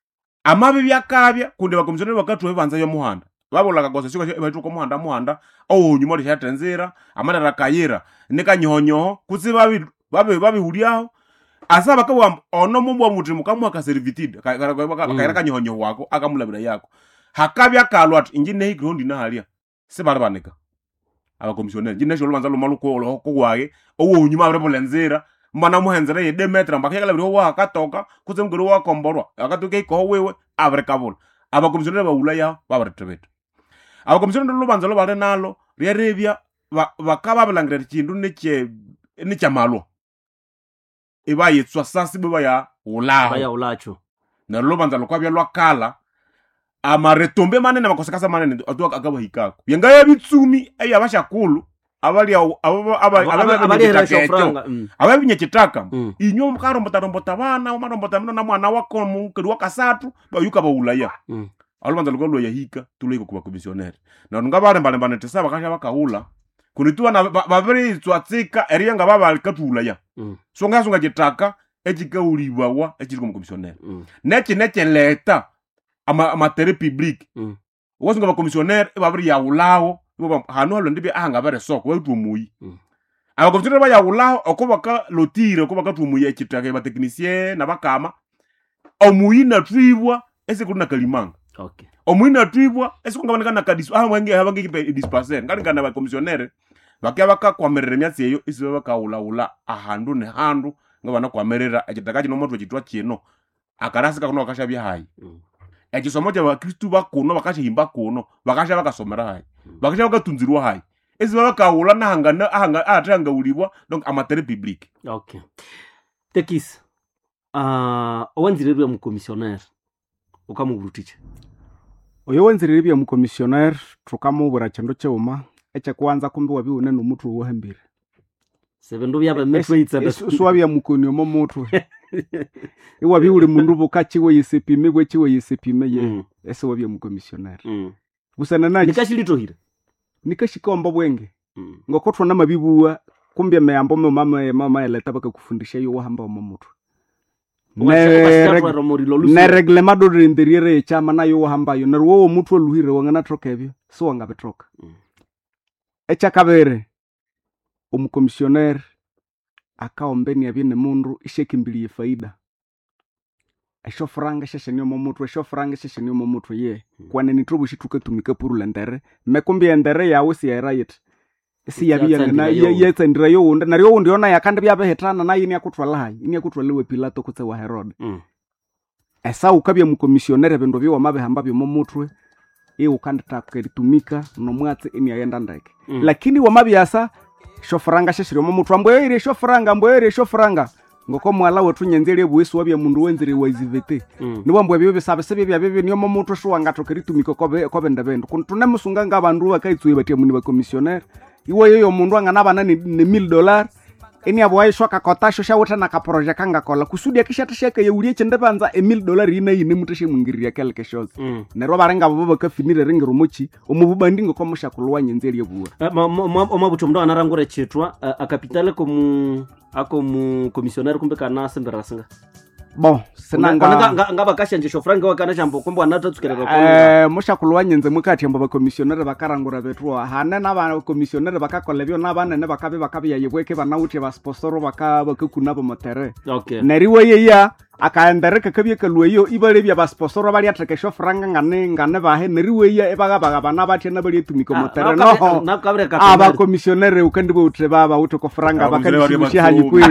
amabe byakabya kundi bakomisiyoneri bakatu ebanza yo muhanda babola kagosa siko ebatuko muhanda muhanda owo nyuma li hatenzera amadara kayera nekanyonyo kutsi babi babi babi huliaho asaba ka ono mumbo muti mukamwa ka servitude kaira kanyonyo wako akamulabira yako hakabya kalwat injine hi ground na halia sebarabanika abakomisiyoneri njine sho lwanza lo maluko ko waye owo nyuma abrebolanzera mana muhenzera ye de metra mbakayala biro wa katoka kutse mgoro wa komborwa akatoke ko wewe abre kabula abakomisiyoneri baulaya babaretebeta abakomisiyoneri lo banza lo bare nalo ryerebya bakaba balangira kindu neche necha malo iba yetswa sasi baba ya ulaho baya ulacho na lo banza lo kwabya lwakala amaretombe manene makosekasa manene atwa akaba hikako yenga ya bitsumi eya bashakulu abali abali resho franga mm. ababinye kitaka Mm. inyo mukarombota rombota bana umarombota mino na mwana wako mukeri wa kasatu bayuka baulaya Mm. alubanza lugalo ya hika tuliko kuba komisioneri na ngabare mbale mbane tesa bakasha bakaula kunituwa na babiri twatsika eriyanga baba katulaya Mm. songa songa kitaka ejika ulibawa ejiko mu komisioneri Mm. neche neche leta ama amatere public Mm. wasunga ba komisioneri babiri ya ulawo bo hano halo ndibe ahanga bare soko wetu muyi Mm. aba komisioneri ba ya ulawo okobaka lotire okobaka tumuyi ekitaka ba technicien na bakama omuyi na twibwa ese kuna kalimanga Okay. omwina twibwa esikungaboneka na kadis ah mwenge habangi kipe dispensaire ngani ngana ba commissionnaire bakya baka kwamerera myatsi eyo isibe bakaula ula ahandu ne handu ngabana kwamerera ekitaka kino moto kitwa kino akarasika kuno bakasha bya hayi Mm. ekisomo kya bakristu bakuno bakasha himba kuno bakasha bakasomera hayi bakasha bakatunzirwa hayi isibe bakaula na hangana ahanga atanga ulibwa donc amatere public. Okay. Tekis uh, owanzirerwe mukomissionaire ukamuvurutiche oyo wenzirire bya mukomissionaire tukamubura chindu cheuma eche kwanza kumbe wabi une nomutu wohembire sevendu byaba metro itsanda swabya mukoni omo mutu iwabi uli mundu bokachiwe yisepime gwechiwe yisepime ye mm. ese wabya mukomissionaire mm. busana nachi nikashilitohira nikashikomba bwenge mm. ngokotwa na mabibuwa kumbe meambo mama mama eleta baka kufundisha yo wahamba omo mutu ne reglemado de interiere chama na yo wahamba yo nerwo mutu oluhire wangana troka ebyo so wanga betroka mm. echa kabere umukomissionaire akaombeni abine mundu ishekimbilie faida esho franga sheshenyo momutu esho franga sheshenyo momutu ye hmm. kwane nitrubu shituke tumika purula ndere mekumbi endere yawe si right si yabiya na yetsa ndira yo unda na yo ndiona yakande byabe hetana na yini yakutwala hayi ini yakutwalewe Pilato kutse wa Herod mm. esa ukabya mukomissionaire bendo byo mabe hamba byo momutu e ukande takeritumika no mwatse ini ayenda ndake mm. lakini wa mabyasa shofranga sheshiro momutu amboye ire shofranga amboye ire shofranga ngoko mwala wetu nyenzele bwesi wabya mundu wenzire wazivete mm. nibo mbwe byo bisabe sebe bya bebe niyo momutu sho wangatokeritumika kobe kobe ndabendo kuntune musunga ngabandu bakaitsuye batie muni ba commissionaire iwo yoyo mundu angana bana ni, ni mille dollars eni abo aisho kakotasho shawuta na ka project kanga kola kusudi akishatasheka yeulie chende banza e mille dollars ina yine mutashe mungiriya quelque chose mm. nero barenga bo bakafinire ringero mochi omububandingo ko mushakulwa nyenzeli yebuwa omabucho mndo anarangure chetwa akapitale ko mu ako mu commissionaire kumbe kana sembera singa bon senanga ngaba kashanje shofranga wakana chambo kumbe anatatsukireka ko eh mushakulwa nyenze mukati ambo ba commissionaire bakarangura betwa hane na ba commissionaire bakakola byo nabana ne bakabe bakabe yebweke banawuti ba sponsor baka bakakuna bo motere okay neriwe yeya akaendereka kabye kalweyo ibale bya ba sponsor bali atreke shofranga ngane ngane bahe neriwe ye ebaga baga bana bathi na bali tumiko motere no na kabre ka aba commissionaire ukandi bo utre baba utoko franga bakandi shihaji kwi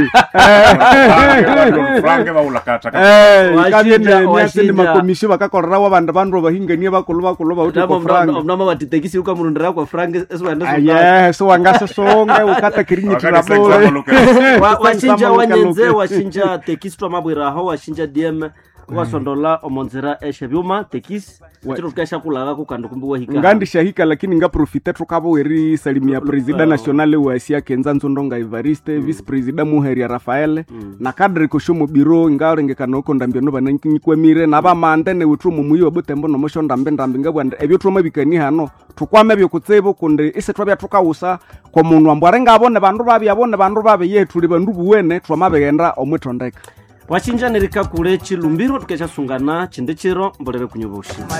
franga ba ulaka eh kabine myasini makomisio bakakorra wa bandu bandu bahinganie bakuluba kuluba utoko franga obnama batitekisi uka murundira kwa franga eswanda yes so wangase songe ukata kirinyi trabo washinja wanyenze washinja tekisi twa mabwira ho washinja D M wasondola omonzera eshebyuma tekisi chiro tukasha kulaga kukando kumbi wahika ngandi shahika lakini nga profite tukabo weri salimia president national wa Asia Kenza Nzondonga Evariste mm. vice president Muheri Rafael mm. na kadri koshomo biro ngarenge kanoko ndambye no banankinyikwe mire naba mandene wetru mu muyo botembo no mosho ndambe ndambe ngabwanda ebyo tuma bikani hano tukwame byo kutsebo kunde ise twabya tukawusa kwa munwa mbwarenga abone bandu babya abone bandu babe yetu li bandu buwene twamabegenda omwetondeka washinja nerika kule chilumbiro tukesha sungana chinde chiro mbolere kunyoboshi